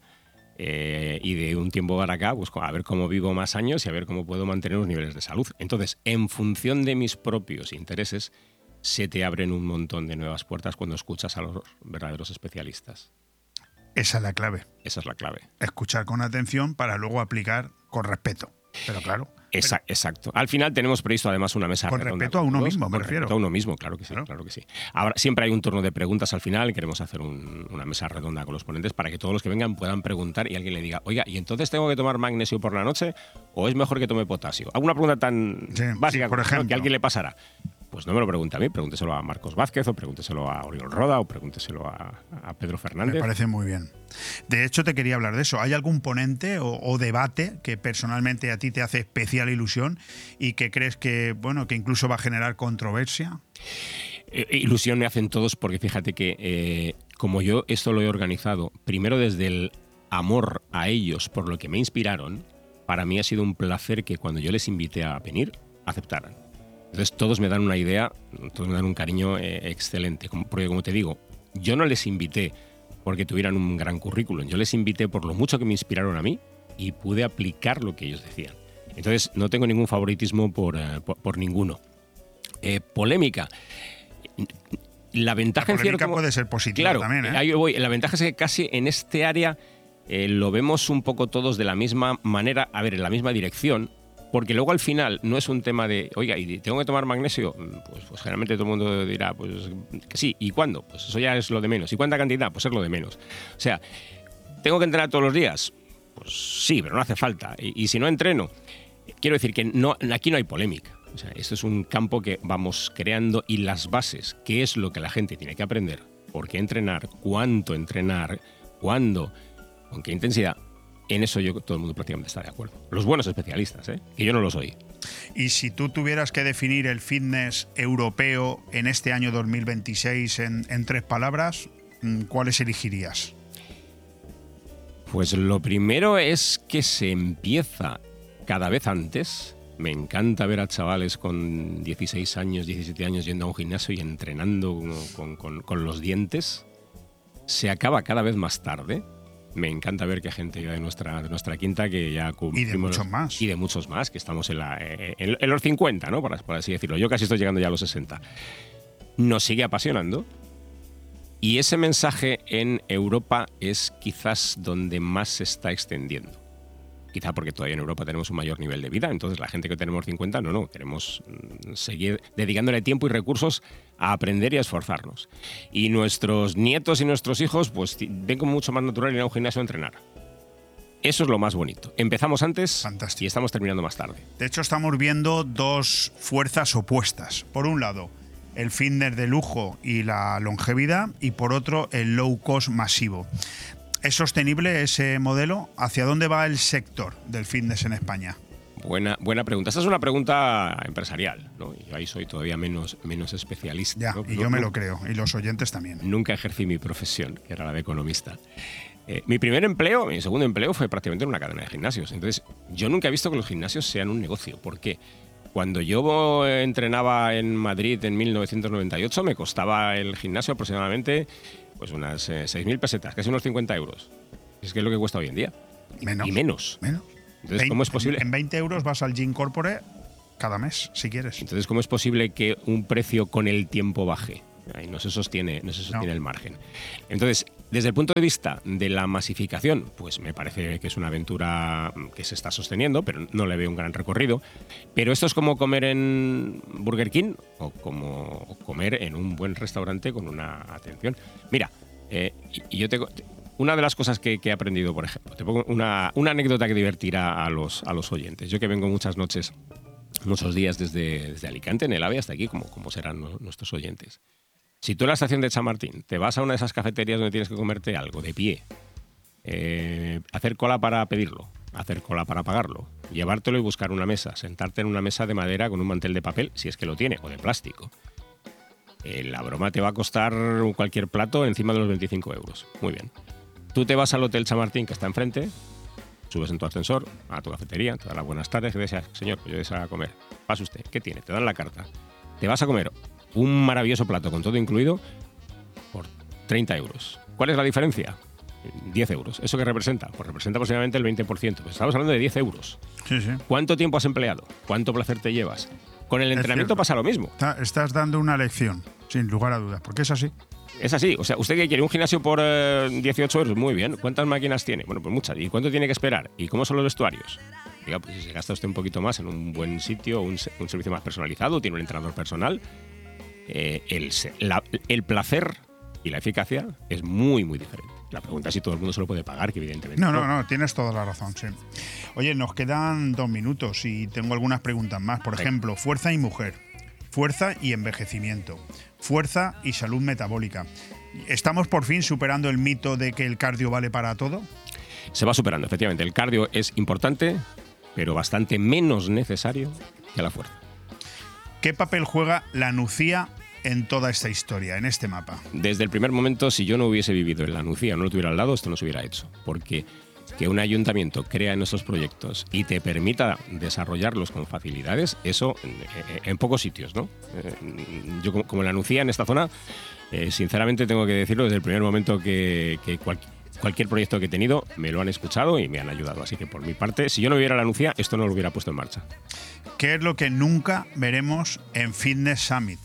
eh, y de un tiempo para acá, pues a ver cómo vivo más años y a ver cómo puedo mantener los niveles de salud. Entonces, en función de mis propios intereses, se te abren un montón de nuevas puertas cuando escuchas a los verdaderos especialistas. Esa es la clave. Esa es la clave. Escuchar con atención para luego aplicar con respeto. Pero claro. Esa, pero, exacto. Al final tenemos previsto además una mesa con redonda. Respeto con respeto a uno todos, mismo, me refiero. A uno mismo, claro que sí, claro. claro que sí. Ahora siempre hay un turno de preguntas al final. Queremos hacer un, una mesa redonda con los ponentes para que todos los que vengan puedan preguntar y alguien le diga, oiga, ¿y entonces tengo que tomar magnesio por la noche o es mejor que tome potasio? ¿Alguna pregunta tan sí, básica sí, por ejemplo, que a alguien le pasará? Pues no me lo pregunte a mí, pregúnteselo a Marcos Vázquez o pregúnteselo a Oriol Roda o pregúnteselo a, a Pedro Fernández. Me parece muy bien. De hecho, te quería hablar de eso. ¿Hay algún ponente o, o debate que personalmente a ti te hace especial ilusión y que crees que, bueno, que incluso va a generar controversia? Eh, ilusión me hacen todos porque fíjate que eh, como yo esto lo he organizado, primero desde el amor a ellos por lo que me inspiraron, para mí ha sido un placer que cuando yo les invité a venir, aceptaran. Entonces todos me dan una idea, todos me dan un cariño eh, excelente, porque como te digo, yo no les invité porque tuvieran un gran currículum, yo les invité por lo mucho que me inspiraron a mí y pude aplicar lo que ellos decían. Entonces no tengo ningún favoritismo por, uh, por, por ninguno. Eh, polémica. La ventaja la en cierto puede ser positiva claro, también, ¿eh? Ahí voy. La ventaja es que casi en este área eh, lo vemos un poco todos de la misma manera, a ver, en la misma dirección. Porque luego al final no es un tema de, oiga, ¿y tengo que tomar magnesio? Pues, pues generalmente todo el mundo dirá, pues que sí. ¿Y cuándo? Pues eso ya es lo de menos. ¿Y cuánta cantidad? Pues es lo de menos. O sea, ¿tengo que entrenar todos los días? Pues sí, pero no hace falta. Y, y si no entreno, quiero decir que no, aquí no hay polémica. O sea, esto es un campo que vamos creando y las bases, qué es lo que la gente tiene que aprender, por qué entrenar, cuánto entrenar, cuándo, con qué intensidad. En eso yo todo el mundo prácticamente está de acuerdo. Los buenos especialistas, ¿eh? Que yo no lo soy. Y si tú tuvieras que definir el fitness europeo en este año dos mil veintiséis en, en tres palabras, ¿cuáles elegirías? Pues lo primero es que se empieza cada vez antes. Me encanta ver a chavales con dieciséis años, diecisiete años yendo a un gimnasio y entrenando con, con, con los dientes. Se acaba cada vez más tarde. Me encanta ver que gente de nuestra, de nuestra quinta que ya cumplimos... Y de muchos más. Y de muchos más, que estamos en, la, en, en los cincuenta, ¿no? Por, por así decirlo. Yo casi estoy llegando ya a los sesenta. Nos sigue apasionando. Y ese mensaje en Europa es quizás donde más se está extendiendo. Quizá porque todavía en Europa tenemos un mayor nivel de vida, entonces la gente que tenemos cincuenta, no, no, queremos seguir dedicándole tiempo y recursos a aprender y a esforzarnos. Y nuestros nietos y nuestros hijos, pues ven como mucho más natural ir a un gimnasio a entrenar. Eso es lo más bonito. Empezamos antes Fantástico. Y estamos terminando más tarde. De hecho, estamos viendo dos fuerzas opuestas. Por un lado, el fitness de lujo y la longevidad, y por otro, el low cost masivo. ¿Es sostenible ese modelo? ¿Hacia dónde va el sector del fitness en España? Buena, buena pregunta. Esta es una pregunta empresarial, ¿no? Yo ahí soy todavía menos, menos especialista. Ya, ¿no? y yo me lo creo, y los oyentes también. Nunca ejercí mi profesión, que era la de economista. Eh, mi primer empleo, mi segundo empleo fue prácticamente en una cadena de gimnasios. Entonces, yo nunca he visto que los gimnasios sean un negocio. ¿Por qué? Cuando yo entrenaba en Madrid en mil novecientos noventa y ocho, me costaba el gimnasio aproximadamente pues unas eh, seis mil pesetas, casi unos cincuenta euros. Es que es lo que cuesta hoy en día. Menos. Y menos. Menos. Entonces, veinte, ¿cómo es posible? En veinte euros vas al Gym Corpore cada mes, si quieres. Entonces, ¿cómo es posible que un precio con el tiempo baje? Ahí no se sostiene, no se sostiene No. el margen. Entonces, desde el punto de vista de la masificación, pues me parece que es una aventura que se está sosteniendo, pero no le veo un gran recorrido. Pero esto es como comer en Burger King o como comer en un buen restaurante con una atención. Mira, eh, y, y yo tengo... Una de las cosas que, que he aprendido, por ejemplo, te pongo una, una anécdota que divertirá a los, a los oyentes. Yo que vengo muchas noches, muchos días desde, desde Alicante, en el AVE hasta aquí, como, como serán no, nuestros oyentes. Si tú en la estación de Chamartín te vas a una de esas cafeterías donde tienes que comerte algo de pie, eh, hacer cola para pedirlo, hacer cola para pagarlo, llevártelo y buscar una mesa, sentarte en una mesa de madera con un mantel de papel, si es que lo tiene, o de plástico, eh, la broma te va a costar cualquier plato encima de los veinticinco euros. Muy bien. Tú te vas al Hotel Chamartín, que está enfrente, subes en tu ascensor a tu cafetería, te dan las buenas tardes y te dices, señor, pues yo deseo a comer. Pasa usted, ¿qué tiene? Te dan la carta. Te vas a comer un maravilloso plato con todo incluido por treinta euros. ¿Cuál es la diferencia? diez euros. ¿Eso qué representa? Pues representa aproximadamente el veinte por ciento. Pues estamos hablando de diez euros. Sí, sí. ¿Cuánto tiempo has empleado? ¿Cuánto placer te llevas? Con el entrenamiento pasa lo mismo. Está, estás dando una lección, sin lugar a dudas, porque es así. Es así. O sea, ¿usted qué quiere? ¿Un gimnasio por eh, dieciocho euros? Muy bien. ¿Cuántas máquinas tiene? Bueno, pues muchas. ¿Y cuánto tiene que esperar? ¿Y cómo son los vestuarios? Diga, pues si se gasta usted un poquito más en un buen sitio, un, un servicio más personalizado, tiene un entrenador personal, eh, el, la, el placer y la eficacia es muy, muy diferente. La pregunta es si todo el mundo se lo puede pagar, que evidentemente no. No, no, no, tienes toda la razón, sí. Oye, nos quedan dos minutos y tengo algunas preguntas más. Por ejemplo, fuerza y mujer, fuerza y envejecimiento, fuerza y salud metabólica. ¿Estamos por fin superando el mito de que el cardio vale para todo? Se va superando, efectivamente. El cardio es importante, pero bastante menos necesario que la fuerza. ¿Qué papel juega la Nucía en toda esta historia, en este mapa? Desde el primer momento, si yo no hubiese vivido en la Nucía, no lo tuviera al lado, esto no se hubiera hecho. Porque que un ayuntamiento crea en estos proyectos y te permita desarrollarlos con facilidades, eso en, en pocos sitios, ¿no? Yo como, como en la Nucía, en esta zona, eh, sinceramente tengo que decirlo, desde el primer momento que, que cual, cualquier proyecto que he tenido me lo han escuchado y me han ayudado. Así que por mi parte, si yo no viviera la Nucía, esto no lo hubiera puesto en marcha. ¿Qué es lo que nunca veremos en Fitness Summit?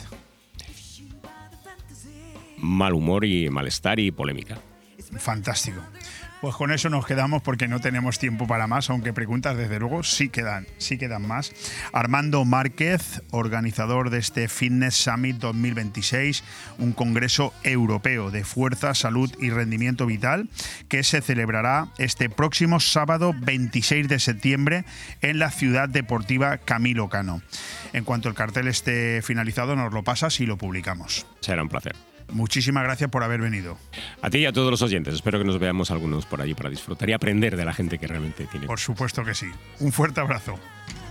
Mal humor y malestar y polémica. Fantástico. Pues con eso nos quedamos porque no tenemos tiempo para más, aunque preguntas desde luego sí quedan, sí quedan más. Armando Márquez, organizador de este Fitness Summit dos mil veintiséis, un congreso europeo de fuerza, salud y rendimiento vital que se celebrará este próximo sábado veintiséis de septiembre en la Ciudad Deportiva Camilo Cano. En cuanto el cartel esté finalizado nos lo pasas y lo publicamos. Será un placer. Muchísimas gracias por haber venido. A ti y a todos los oyentes. Espero que nos veamos algunos por allí para disfrutar y aprender de la gente que realmente tiene. Por supuesto que sí. Un fuerte abrazo.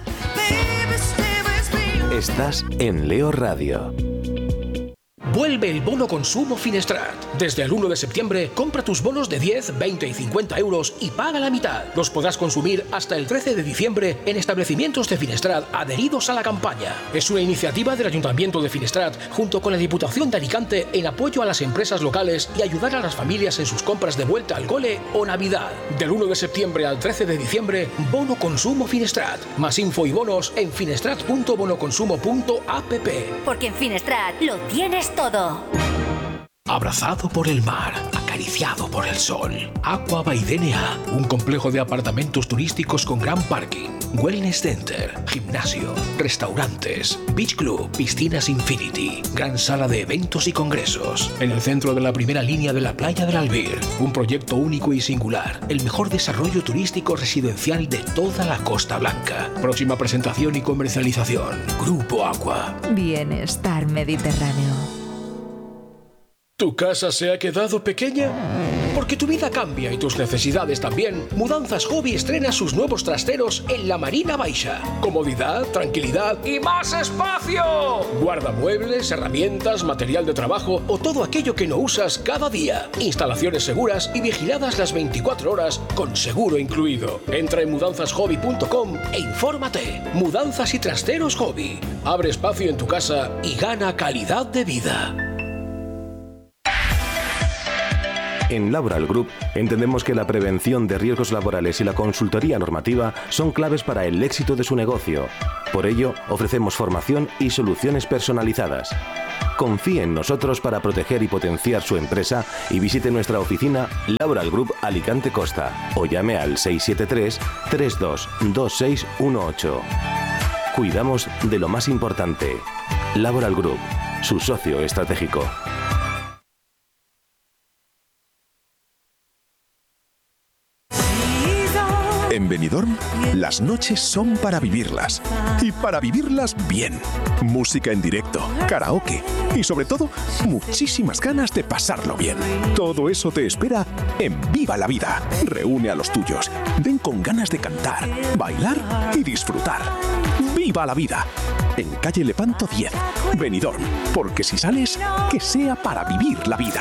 Estás en Leo Radio. Vuelve el bono consumo Finestrat. Desde el uno de septiembre, compra tus bonos de diez, veinte y cincuenta euros y paga la mitad. Los podrás consumir hasta el trece de diciembre en establecimientos de Finestrat adheridos a la campaña. Es una iniciativa del Ayuntamiento de Finestrat junto con la Diputación de Alicante en apoyo a las empresas locales y ayudar a las familias en sus compras de vuelta al cole o Navidad. Del uno de septiembre al trece de diciembre, bono consumo Finestrat. Más info y bonos en finestrat punto bonoconsumo punto app. Porque en Finestrat lo tienes todo. Abrazado por el mar, acariciado por el sol. Aqua by D N A, un complejo de apartamentos turísticos con gran parking, wellness center, gimnasio, restaurantes, beach club, piscinas infinity, gran sala de eventos y congresos. En el centro de la primera línea de la playa del Albir, un proyecto único y singular, el mejor desarrollo turístico residencial de toda la Costa Blanca. Próxima presentación y comercialización, Grupo Aqua. Bienestar Mediterráneo. ¿Tu casa se ha quedado pequeña? Porque tu vida cambia y tus necesidades también. Mudanzas Hobby estrena sus nuevos trasteros en la Marina Baixa. Comodidad, tranquilidad y más espacio. Guarda muebles, herramientas, material de trabajo o todo aquello que no usas cada día. Instalaciones seguras y vigiladas las veinticuatro horas con seguro incluido. Entra en mudanzas hobby punto com e infórmate. Mudanzas y trasteros Hobby. Abre espacio en tu casa y gana calidad de vida. En Laboral Group entendemos que la prevención de riesgos laborales y la consultoría normativa son claves para el éxito de su negocio. Por ello, ofrecemos formación y soluciones personalizadas. Confíe en nosotros para proteger y potenciar su empresa y visite nuestra oficina Laboral Group Alicante Costa o llame al seis siete tres, tres dos dos seis uno ocho. Cuidamos de lo más importante. Laboral Group, su socio estratégico. En Benidorm, las noches son para vivirlas. Y para vivirlas bien. Música en directo, karaoke y sobre todo, muchísimas ganas de pasarlo bien. Todo eso te espera en Viva la Vida. Reúne a los tuyos. Ven con ganas de cantar, bailar y disfrutar. ¡Viva la Vida! En calle Lepanto diez, Benidorm. Porque si sales, que sea para vivir la vida.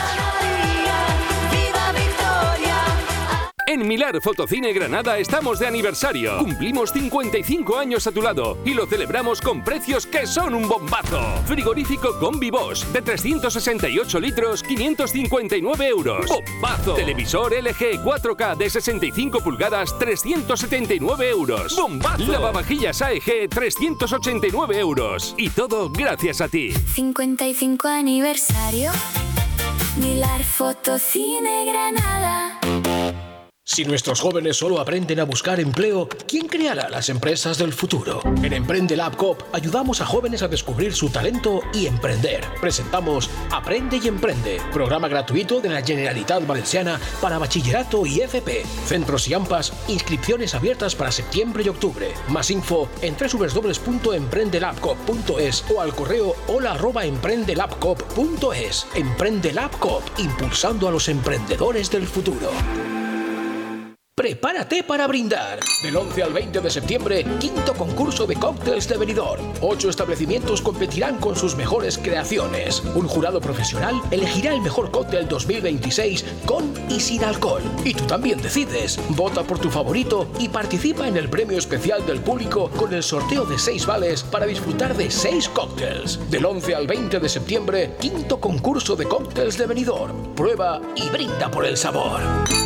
En Milar Fotocine Granada estamos de aniversario. Cumplimos cincuenta y cinco años a tu lado y lo celebramos con precios que son un bombazo. Frigorífico Combi Bosch de trescientos sesenta y ocho litros, quinientos cincuenta y nueve euros. ¡Bombazo! Televisor L G cuatro K de sesenta y cinco pulgadas, trescientos setenta y nueve euros. ¡Bombazo! Lavavajillas A E G, trescientos ochenta y nueve euros. Y todo gracias a ti. cincuenta y cinco aniversario. Milar Fotocine Granada. Si nuestros jóvenes solo aprenden a buscar empleo, ¿quién creará las empresas del futuro? En Emprende Lab Coop ayudamos a jóvenes a descubrir su talento y emprender. Presentamos Aprende y Emprende, programa gratuito de la Generalitat Valenciana para bachillerato y F P. Centros y AMPAs, inscripciones abiertas para septiembre y octubre. Más info en doble u doble u doble u punto emprende lab coop punto es o al correo hola arroba emprende lab coop punto es. Emprende Lab Coop, impulsando a los emprendedores del futuro. Prepárate para brindar. Del once al veinte de septiembre, quinto concurso de cócteles de Benidorm. Ocho establecimientos competirán con sus mejores creaciones. Un jurado profesional elegirá el mejor cóctel dos mil veintiséis con y sin alcohol. Y tú también decides. Vota por tu favorito y participa en el premio especial del público con el sorteo de seis vales para disfrutar de seis cócteles. Del once al veinte de septiembre, quinto concurso de cócteles de Benidorm. Prueba y brinda por el sabor.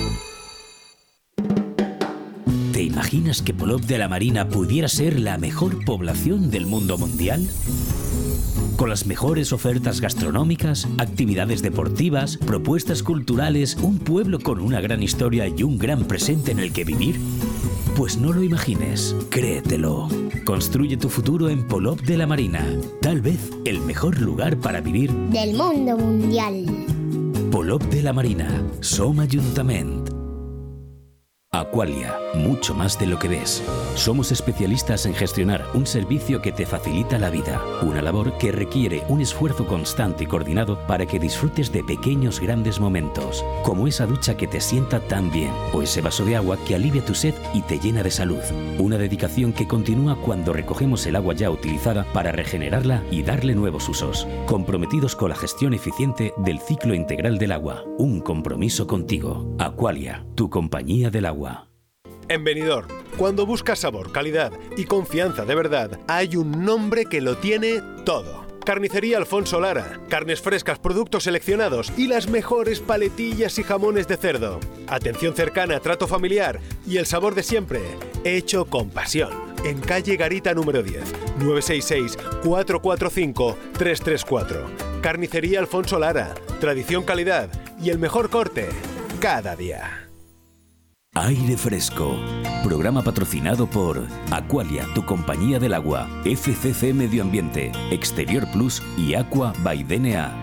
¿Te imaginas que Polop de la Marina pudiera ser la mejor población del mundo mundial? Con las mejores ofertas gastronómicas, actividades deportivas, propuestas culturales, un pueblo con una gran historia y un gran presente en el que vivir. Pues no lo imagines, créetelo. Construye tu futuro en Polop de la Marina. Tal vez el mejor lugar para vivir del mundo mundial. Polop de la Marina, Som Ayuntament. Aqualia, mucho más de lo que ves. Somos especialistas en gestionar un servicio que te facilita la vida, una labor que requiere un esfuerzo constante y coordinado para que disfrutes de pequeños grandes momentos, como esa ducha que te sienta tan bien, o ese vaso de agua que alivia tu sed y te llena de salud. Una dedicación que continúa cuando recogemos el agua ya utilizada para regenerarla y darle nuevos usos, comprometidos con la gestión eficiente del ciclo integral del agua. Un compromiso contigo. Aqualia, tu compañía del agua. En Benidorm, cuando buscas sabor, calidad y confianza de verdad, hay un nombre que lo tiene todo. Carnicería Alfonso Lara. Carnes frescas, productos seleccionados y las mejores paletillas y jamones de cerdo. Atención cercana, trato familiar y el sabor de siempre, hecho con pasión. En calle Garita número diez, nueve seis seis, cuatro cuatro cinco, tres tres cuatro. Carnicería Alfonso Lara. Tradición, calidad y el mejor corte cada día. Aire Fresco, programa patrocinado por Aqualia, tu compañía del agua, F C C Medio Ambiente, Exterior Plus y Aqua by D N A.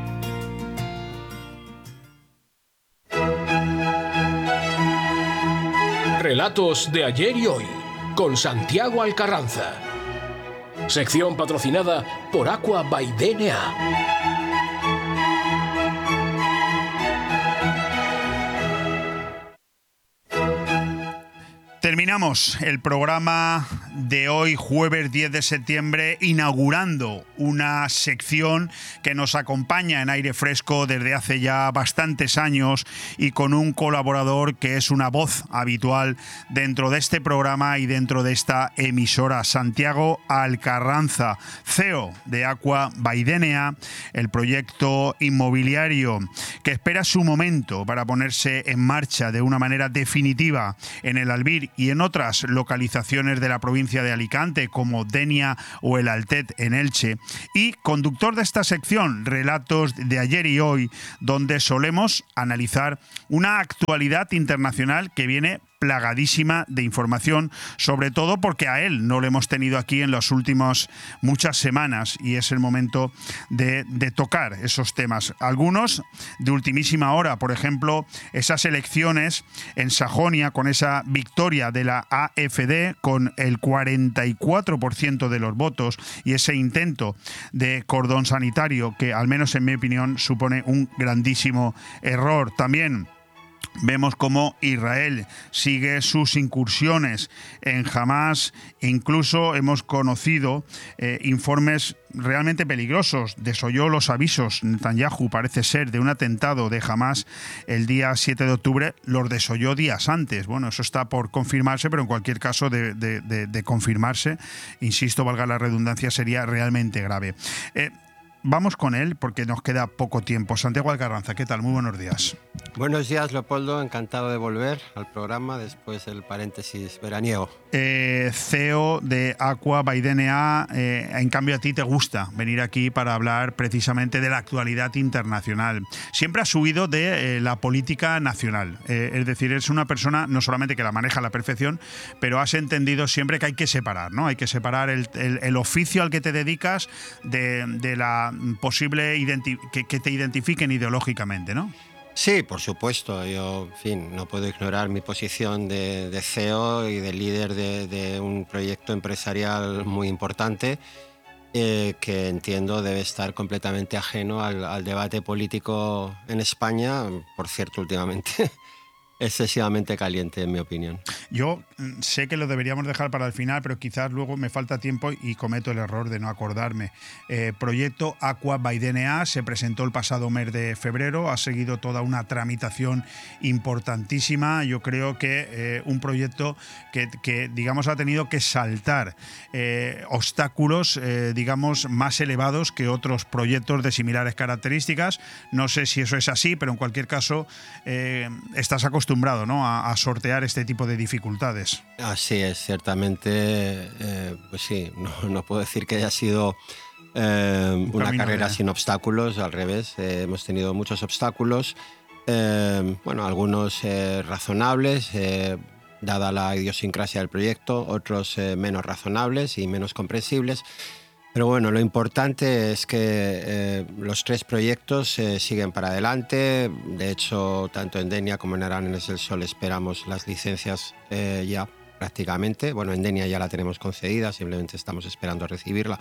Relatos de ayer y hoy, con Santiago Alcarranza. Sección patrocinada por Aqua by D N A. Terminamos el programa de hoy, jueves diez de septiembre, inaugurando una sección que nos acompaña en Aire Fresco desde hace ya bastantes años y con un colaborador que es una voz habitual dentro de este programa y dentro de esta emisora, Santiago Alcarranza, C E O de Aqua by D N A, el proyecto inmobiliario que espera su momento para ponerse en marcha de una manera definitiva en el Albir y en otras localizaciones de la provincia de Alicante, como Denia o el Altet en Elche, y conductor de esta sección, Relatos de ayer y hoy, donde solemos analizar una actualidad internacional que viene plagadísima de información, sobre todo porque a él no lo hemos tenido aquí en las últimas muchas semanas y es el momento de, de tocar esos temas. Algunos de ultimísima hora, por ejemplo, esas elecciones en Sajonia con esa victoria de la A F D con el cuarenta y cuatro por ciento de los votos y ese intento de cordón sanitario que, al menos en mi opinión, supone un grandísimo error. También vemos cómo Israel sigue sus incursiones en Hamás. Incluso hemos conocido eh, informes realmente peligrosos. Desoyó los avisos Netanyahu, parece ser, de un atentado de Hamás el día siete de octubre. Los desoyó días antes. Bueno, eso está por confirmarse, pero en cualquier caso de, de, de, de confirmarse, insisto, valga la redundancia, sería realmente grave. Eh, Vamos con él porque nos queda poco tiempo. Santiago Alcarranza, ¿qué tal? Muy buenos días. Buenos días, Leopoldo. Encantado de volver al programa después del paréntesis veraniego. Eh, C E O de Aqua by D N A. Eh, en cambio, a ti te gusta venir aquí para hablar precisamente de la actualidad internacional. Siempre has huido de eh, la política nacional. Eh, es decir, eres una persona no solamente que la maneja a la perfección, pero has entendido siempre que hay que separar, ¿no? Hay que separar el, el, el oficio al que te dedicas de, de la posible identi- que, que te identifiquen ideológicamente, ¿no? Sí, por supuesto. Yo, en fin, no puedo ignorar mi posición de, de C E O y de líder de, de un proyecto empresarial muy importante eh, que entiendo debe estar completamente ajeno al, al debate político en España, por cierto, últimamente excesivamente caliente, en mi opinión. Yo sé que lo deberíamos dejar para el final, pero quizás luego me falta tiempo y cometo el error de no acordarme. Eh, proyecto Aqua by D N A se presentó el pasado mes de febrero, ha seguido toda una tramitación importantísima. Yo creo que eh, un proyecto que, que, digamos, ha tenido que saltar eh, obstáculos, eh, digamos, más elevados que otros proyectos de similares características. No sé si eso es así, pero en cualquier caso eh, estás acostumbrado acostumbrado, ¿no?, a, a sortear este tipo de dificultades. Así es, ciertamente, eh, pues sí, no, no puedo decir que haya sido eh, un una carrera de... sin obstáculos, al revés, eh, hemos tenido muchos obstáculos, eh, bueno, algunos eh, razonables, eh, dada la idiosincrasia del proyecto, otros eh, menos razonables y menos comprensibles. Pero bueno, lo importante es que eh, los tres proyectos eh, siguen para adelante. De hecho, tanto en Denia como en Arenas del Sol esperamos las licencias eh, ya prácticamente. Bueno, en Denia ya la tenemos concedida, simplemente estamos esperando a recibirla.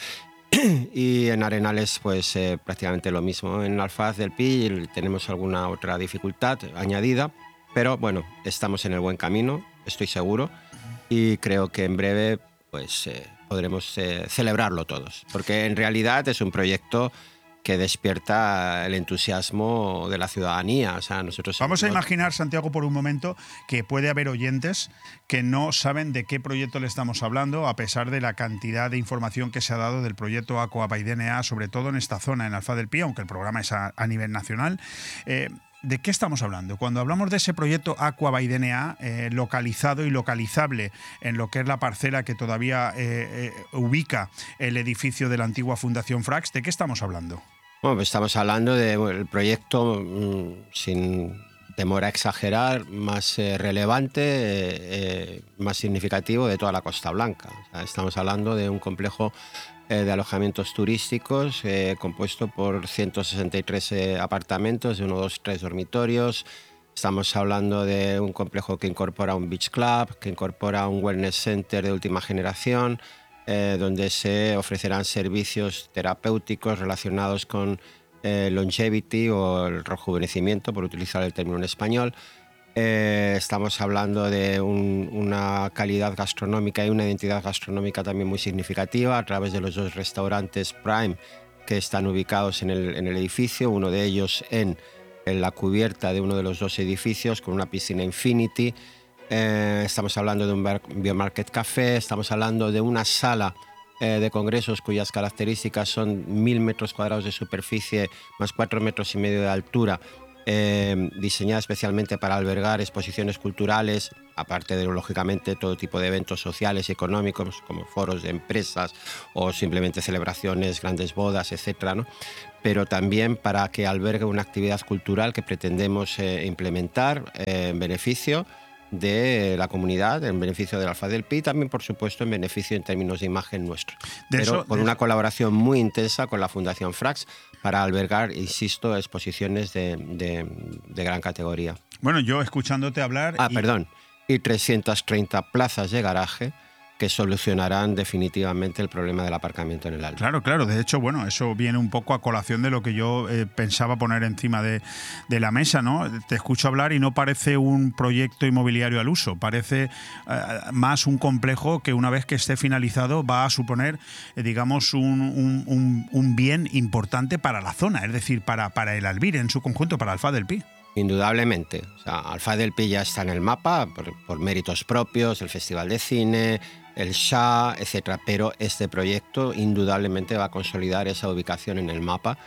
Y en Arenales, pues eh, prácticamente lo mismo. En Alfaz del Pi tenemos alguna otra dificultad añadida, pero bueno, estamos en el buen camino, estoy seguro, y creo que en breve, pues... Eh, podremos eh, celebrarlo todos, porque en realidad es un proyecto que despierta el entusiasmo de la ciudadanía. O sea, nosotros Vamos a imaginar, Santiago, por un momento, que puede haber oyentes que no saben de qué proyecto le estamos hablando, a pesar de la cantidad de información que se ha dado del proyecto Aqua by D N A, sobre todo en esta zona, en Alfaz del Pi, aunque el programa es a, a nivel nacional. Eh, ¿De qué estamos hablando? Cuando hablamos de ese proyecto Aqua by D N A, eh, localizado y localizable en lo que es la parcela que todavía eh, eh, ubica el edificio de la antigua Fundación Frax, ¿de qué estamos hablando? Bueno, pues estamos hablando del bueno, proyecto, mmm, sin temor a exagerar, más eh, relevante, eh, eh, más significativo de toda la Costa Blanca. O sea, estamos hablando de un complejo eh, de alojamientos turísticos eh, compuesto por ciento sesenta y tres eh, apartamentos de uno, dos, tres dormitorios. Estamos hablando de un complejo que incorpora un beach club, que incorpora un wellness center de última generación, eh, donde se ofrecerán servicios terapéuticos relacionados con eh, longevity o el rejuvenecimiento, por utilizar el término en español. Eh, estamos hablando de un, una calidad gastronómica y una identidad gastronómica también muy significativa a través de los dos restaurantes Prime que están ubicados en el, en el edificio, uno de ellos en, en la cubierta de uno de los dos edificios con una piscina Infinity. Eh, estamos hablando de un Biomarket Café, estamos hablando de una sala eh, de congresos cuyas características son mil metros cuadrados de superficie más cuatro metros y medio de altura, eh, diseñada especialmente para albergar exposiciones culturales, aparte de, lógicamente, todo tipo de eventos sociales y económicos, como foros de empresas o simplemente celebraciones, grandes bodas, etcétera, ¿no? Pero también para que albergue una actividad cultural que pretendemos eh, implementar eh, en beneficio de la comunidad, en beneficio del Alfaz del Pi, también, por supuesto, en beneficio en términos de imagen nuestro. De Pero eso, con de una eso. colaboración muy intensa con la Fundación Frax para albergar, insisto, exposiciones de, de, de gran categoría. Bueno, yo escuchándote hablar... Ah, y... perdón. Y trescientas treinta plazas de garaje que solucionarán definitivamente el problema del aparcamiento en el Albi. Claro, claro. De hecho, bueno, eso viene un poco a colación de lo que yo eh, pensaba poner encima de, de la mesa, ¿no? Te escucho hablar y no parece un proyecto inmobiliario al uso, parece eh, más un complejo que una vez que esté finalizado va a suponer, eh, digamos, un, un, un, un bien importante para la zona, es decir, para, para el Albir en su conjunto, para Alfaz del Pi. Indudablemente. O sea, Alfaz del Pi ya está en el mapa por, por méritos propios, el Festival de Cine, el Shah, etcétera. Pero este proyecto indudablemente va a consolidar esa ubicación en el mapa.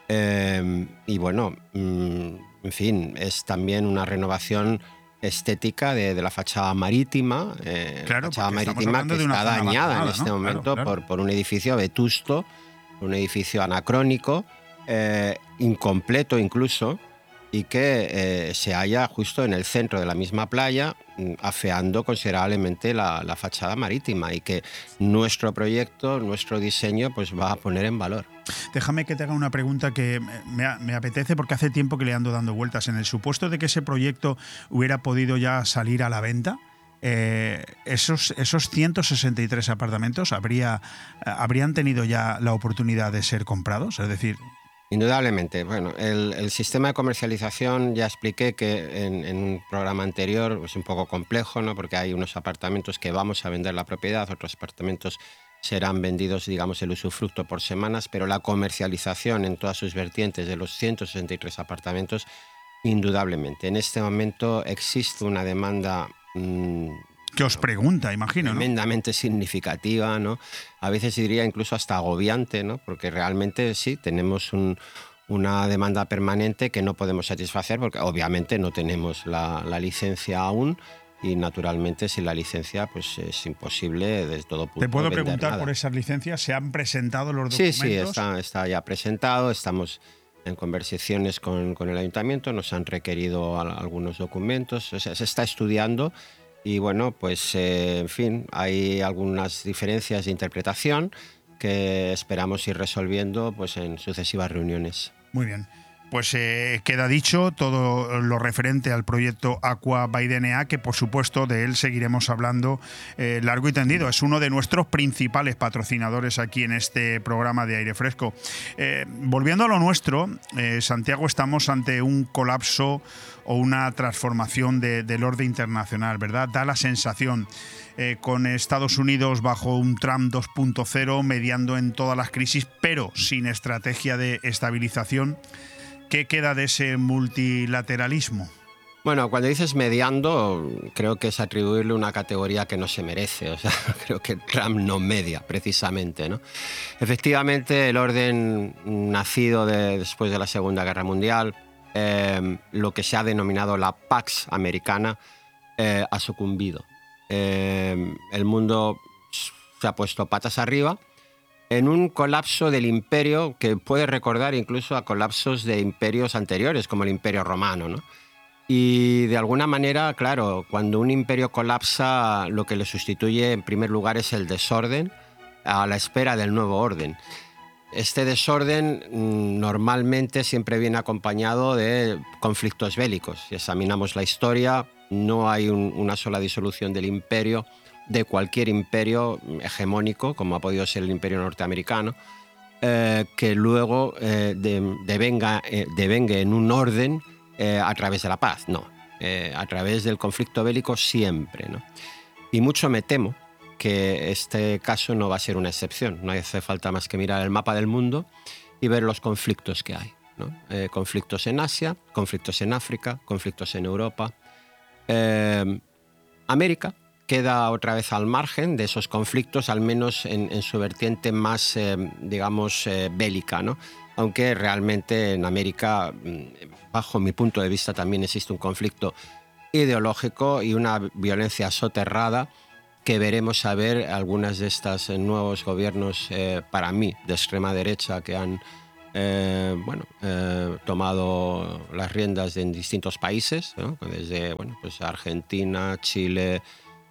Eh, y bueno, mmm, en fin, es también una renovación estética de, de la fachada marítima. Eh, claro, fachada marítima que está dañada en este ¿no? momento claro, claro. Por, por un edificio vetusto, un edificio anacrónico, eh, incompleto incluso, y que eh, se halla justo en el centro de la misma playa, afeando considerablemente la, la fachada marítima, y que nuestro proyecto, nuestro diseño, pues va a poner en valor. Déjame que te haga una pregunta que me, me apetece porque hace tiempo que le ando dando vueltas. En el supuesto de que ese proyecto hubiera podido ya salir a la venta, eh, esos, esos ciento sesenta y tres apartamentos habría, habrían tenido ya la oportunidad de ser comprados, es decir... Indudablemente. Bueno, el, el sistema de comercialización, ya expliqué que en, en un programa anterior es un poco complejo, ¿no? Porque hay unos apartamentos que vamos a vender la propiedad, otros apartamentos serán vendidos, digamos, el usufructo por semanas, pero la comercialización en todas sus vertientes de los ciento sesenta y tres apartamentos, indudablemente. En este momento existe una demanda... Mmm, que os pregunta, imagino, ¿no? Tremendamente significativa, ¿no? A veces diría incluso hasta agobiante, ¿no? Porque realmente sí, tenemos un, una demanda permanente que no podemos satisfacer porque obviamente no tenemos la, la licencia aún y naturalmente sin la licencia pues es imposible desde todo punto. ¿Te puedo vender preguntar nada. por esas licencias? ¿Se han presentado los documentos? Sí, sí, está, está ya presentado, estamos en conversaciones con, con el ayuntamiento, nos han requerido a, algunos documentos, o sea, se está estudiando. Y bueno, pues eh, en fin, hay algunas diferencias de interpretación que esperamos ir resolviendo pues, en sucesivas reuniones. Muy bien. Pues eh, queda dicho todo lo referente al proyecto Aqua by D N A, que por supuesto de él seguiremos hablando eh, largo y tendido. Es uno de nuestros principales patrocinadores aquí en este programa de Aire Fresco. Eh, volviendo a lo nuestro, eh, Santiago, estamos ante un colapso o una transformación de, del orden internacional, ¿verdad? Da la sensación, eh, con Estados Unidos bajo un Trump dos punto cero, mediando en todas las crisis, pero sin estrategia de estabilización. ¿Qué queda de ese multilateralismo? Bueno, cuando dices mediando, creo que es atribuirle una categoría que no se merece. O sea, creo que Trump no media, precisamente, ¿no? Efectivamente, el orden nacido de, después de la Segunda Guerra Mundial, eh, lo que se ha denominado la Pax Americana, eh, ha sucumbido. Eh, el mundo se ha puesto patas arriba en un colapso del imperio que puede recordar incluso a colapsos de imperios anteriores, como el Imperio Romano, ¿no? Y de alguna manera, claro, cuando un imperio colapsa, lo que le sustituye en primer lugar es el desorden a la espera del nuevo orden. Este desorden normalmente siempre viene acompañado de conflictos bélicos. Si examinamos la historia, no hay un, una sola disolución del imperio, de cualquier imperio hegemónico, como ha podido ser el imperio norteamericano, eh, que luego eh, de, devenga, eh, devengue en un orden eh, a través de la paz. No. eh, a través del conflicto bélico siempre, ¿no? Y mucho me temo que este caso no va a ser una excepción. No hace falta más que mirar el mapa del mundo y ver los conflictos que hay, ¿no? Eh, conflictos en Asia, conflictos en África, conflictos en Europa. Eh, América queda otra vez al margen de esos conflictos, al menos en, en su vertiente más, eh, digamos, eh, bélica, ¿no? Aunque realmente en América, bajo mi punto de vista, también existe un conflicto ideológico y una violencia soterrada que veremos a ver algunas de estos nuevos gobiernos, eh, para mí, de extrema derecha, que han eh, bueno, eh, tomado las riendas en distintos países, ¿no? Desde bueno, pues Argentina, Chile,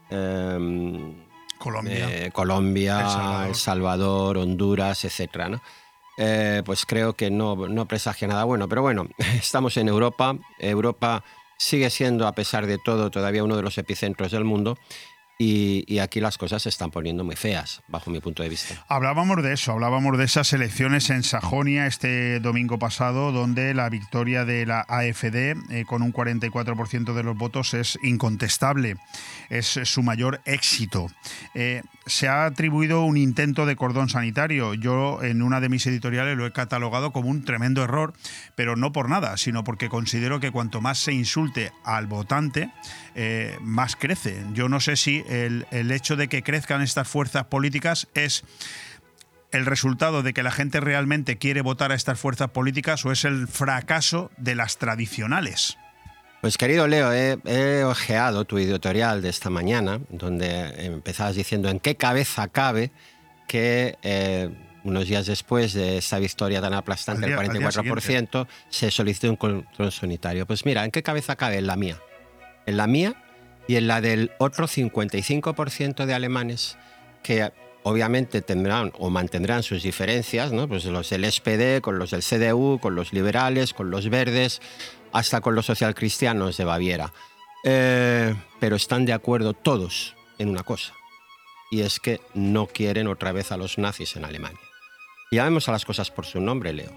eh, Colombia, eh, Colombia, El Salvador. El Salvador, Honduras, etcétera, ¿no? Eh, pues creo que no, no presagia nada bueno. Pero bueno, estamos en Europa. Europa sigue siendo, a pesar de todo, todavía uno de los epicentros del mundo. Y, y aquí las cosas se están poniendo muy feas, bajo mi punto de vista. Hablábamos de eso, hablábamos de esas elecciones en Sajonia este domingo pasado, donde la victoria de la A F D, eh, con un cuarenta y cuatro por ciento de los votos, es incontestable. Es su mayor éxito. Eh, se ha atribuido un intento de cordón sanitario. Yo, en una de mis editoriales, lo he catalogado como un tremendo error, pero no por nada, sino porque considero que cuanto más se insulte al votante, eh, más crece. Yo no sé si El, el hecho de que crezcan estas fuerzas políticas es el resultado de que la gente realmente quiere votar a estas fuerzas políticas o es el fracaso de las tradicionales. Pues querido Leo, he, he ojeado tu editorial de esta mañana, donde empezabas diciendo en qué cabeza cabe que eh, unos días después de esa victoria tan aplastante, el cuarenta y cuatro por ciento, se solicitó un control sanitario. Pues mira, ¿en qué cabeza cabe? En la mía. En la mía y en la del otro cincuenta y cinco por ciento de alemanes que obviamente tendrán o mantendrán sus diferencias, ¿no? Pues los del S P D, con los del C D U, con los liberales, con los verdes, hasta con los socialcristianos de Baviera. Eh, pero están de acuerdo todos en una cosa, y es que no quieren otra vez a los nazis en Alemania. Llamemos a las cosas por su nombre, Leo.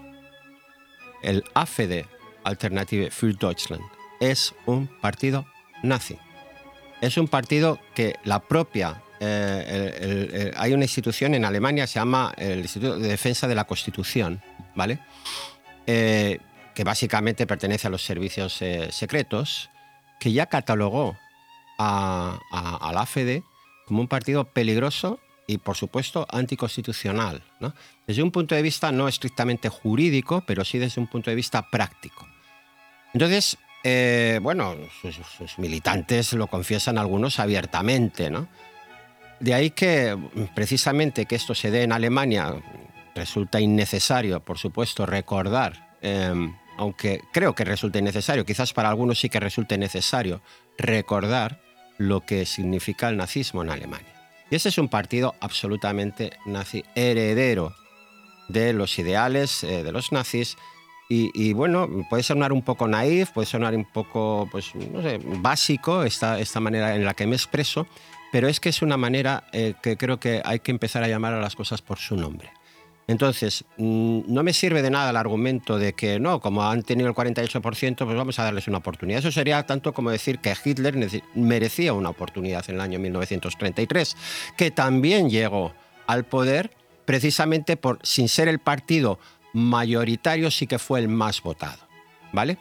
El A F D, Alternative für Deutschland, es un partido nazi. Es un partido que la propia... Eh, el, el, el, hay una institución en Alemania, se llama el Instituto de Defensa de la Constitución, ¿vale? Eh, que básicamente pertenece a los servicios eh, secretos, que ya catalogó a, a, a la A F D como un partido peligroso y, por supuesto, anticonstitucional, ¿no? Desde un punto de vista no estrictamente jurídico, pero sí desde un punto de vista práctico. Entonces... Eh, bueno, sus, sus militantes lo confiesan algunos abiertamente, ¿no? De ahí que precisamente que esto se dé en Alemania resulta innecesario, por supuesto, recordar, eh, aunque creo que resulta innecesario, quizás para algunos sí que resulte necesario recordar lo que significa el nazismo en Alemania. Y ese es un partido absolutamente nazi, heredero de los ideales eh, de los nazis. Y, y bueno, puede sonar un poco naif, puede sonar un poco, pues, no sé, básico esta, esta manera en la que me expreso, pero es que es una manera eh, que creo que hay que empezar a llamar a las cosas por su nombre. Entonces, mmm, no me sirve de nada el argumento de que no, como han tenido el cuarenta y ocho por ciento, pues vamos a darles una oportunidad. Eso sería tanto como decir que Hitler merecía una oportunidad en el año mil novecientos treinta y tres, que también llegó al poder precisamente por, sin ser el partido mayoritario, sí que fue el más votado, ¿vale?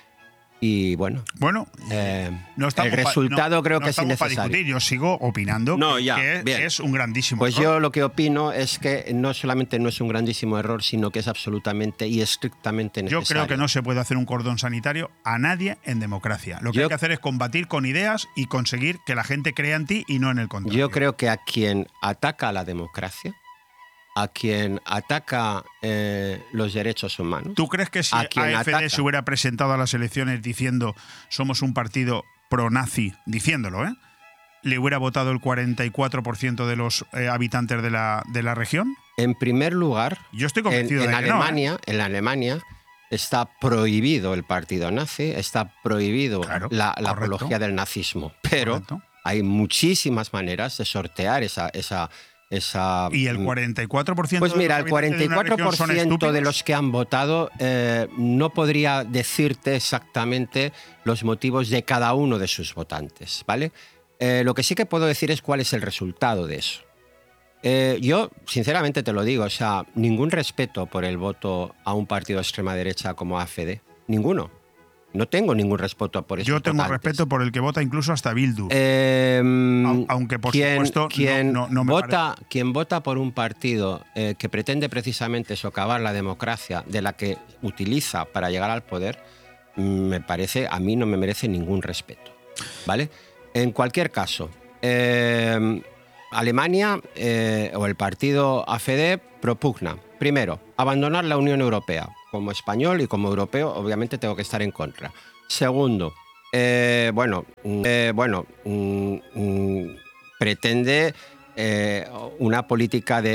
Y bueno, bueno eh, no el resultado no, creo no que es innecesario. Para discutir. Yo sigo opinando no, que, ya, que bien. es un grandísimo pues error. Yo lo que opino es que no solamente no es un grandísimo error, sino que es absolutamente y estrictamente necesario. Yo creo que no se puede hacer un cordón sanitario a nadie en democracia. Lo que yo, hay que hacer es combatir con ideas y conseguir que la gente crea en ti y no en el contrario. Yo creo que a quien ataca a la democracia, a quien ataca eh, los derechos humanos. ¿Tú crees que si A F D ataca, se hubiera presentado a las elecciones diciendo somos un partido pro-nazi, diciéndolo, ¿eh? le hubiera votado el cuarenta y cuatro por ciento de los eh, habitantes de la, de la región? En primer lugar, yo estoy convencido en, en de que Alemania, no, ¿eh? en Alemania está prohibido el partido nazi, está prohibido claro, la, la apología del nazismo, pero correcto. Hay muchísimas maneras de sortear esa, esa esa... ¿Y el cuarenta y cuatro por ciento? Pues mira, el cuarenta y cuatro por ciento de los que han votado eh, no podría decirte exactamente los motivos de cada uno de sus votantes, ¿vale? Eh, lo que sí que puedo decir es cuál es el resultado de eso. Eh, yo, sinceramente te lo digo, o sea, ningún respeto por el voto a un partido de extrema derecha como A F D, ninguno. No tengo ningún respeto por eso. Yo tengo votantes. respeto por el que vota incluso hasta Bildu. Eh, Aunque, por quien, supuesto, quien, no, no, no me vota, parece. quien vota por un partido eh, que pretende precisamente socavar la democracia de la que utiliza para llegar al poder, me parece, a mí no me merece ningún respeto, ¿vale? En cualquier caso, eh, Alemania eh, o el partido A F D propugna, primero, abandonar la Unión Europea. Como español y como europeo, obviamente tengo que estar en contra. Segundo, eh, bueno, eh, bueno mm, mm, pretende eh, una política de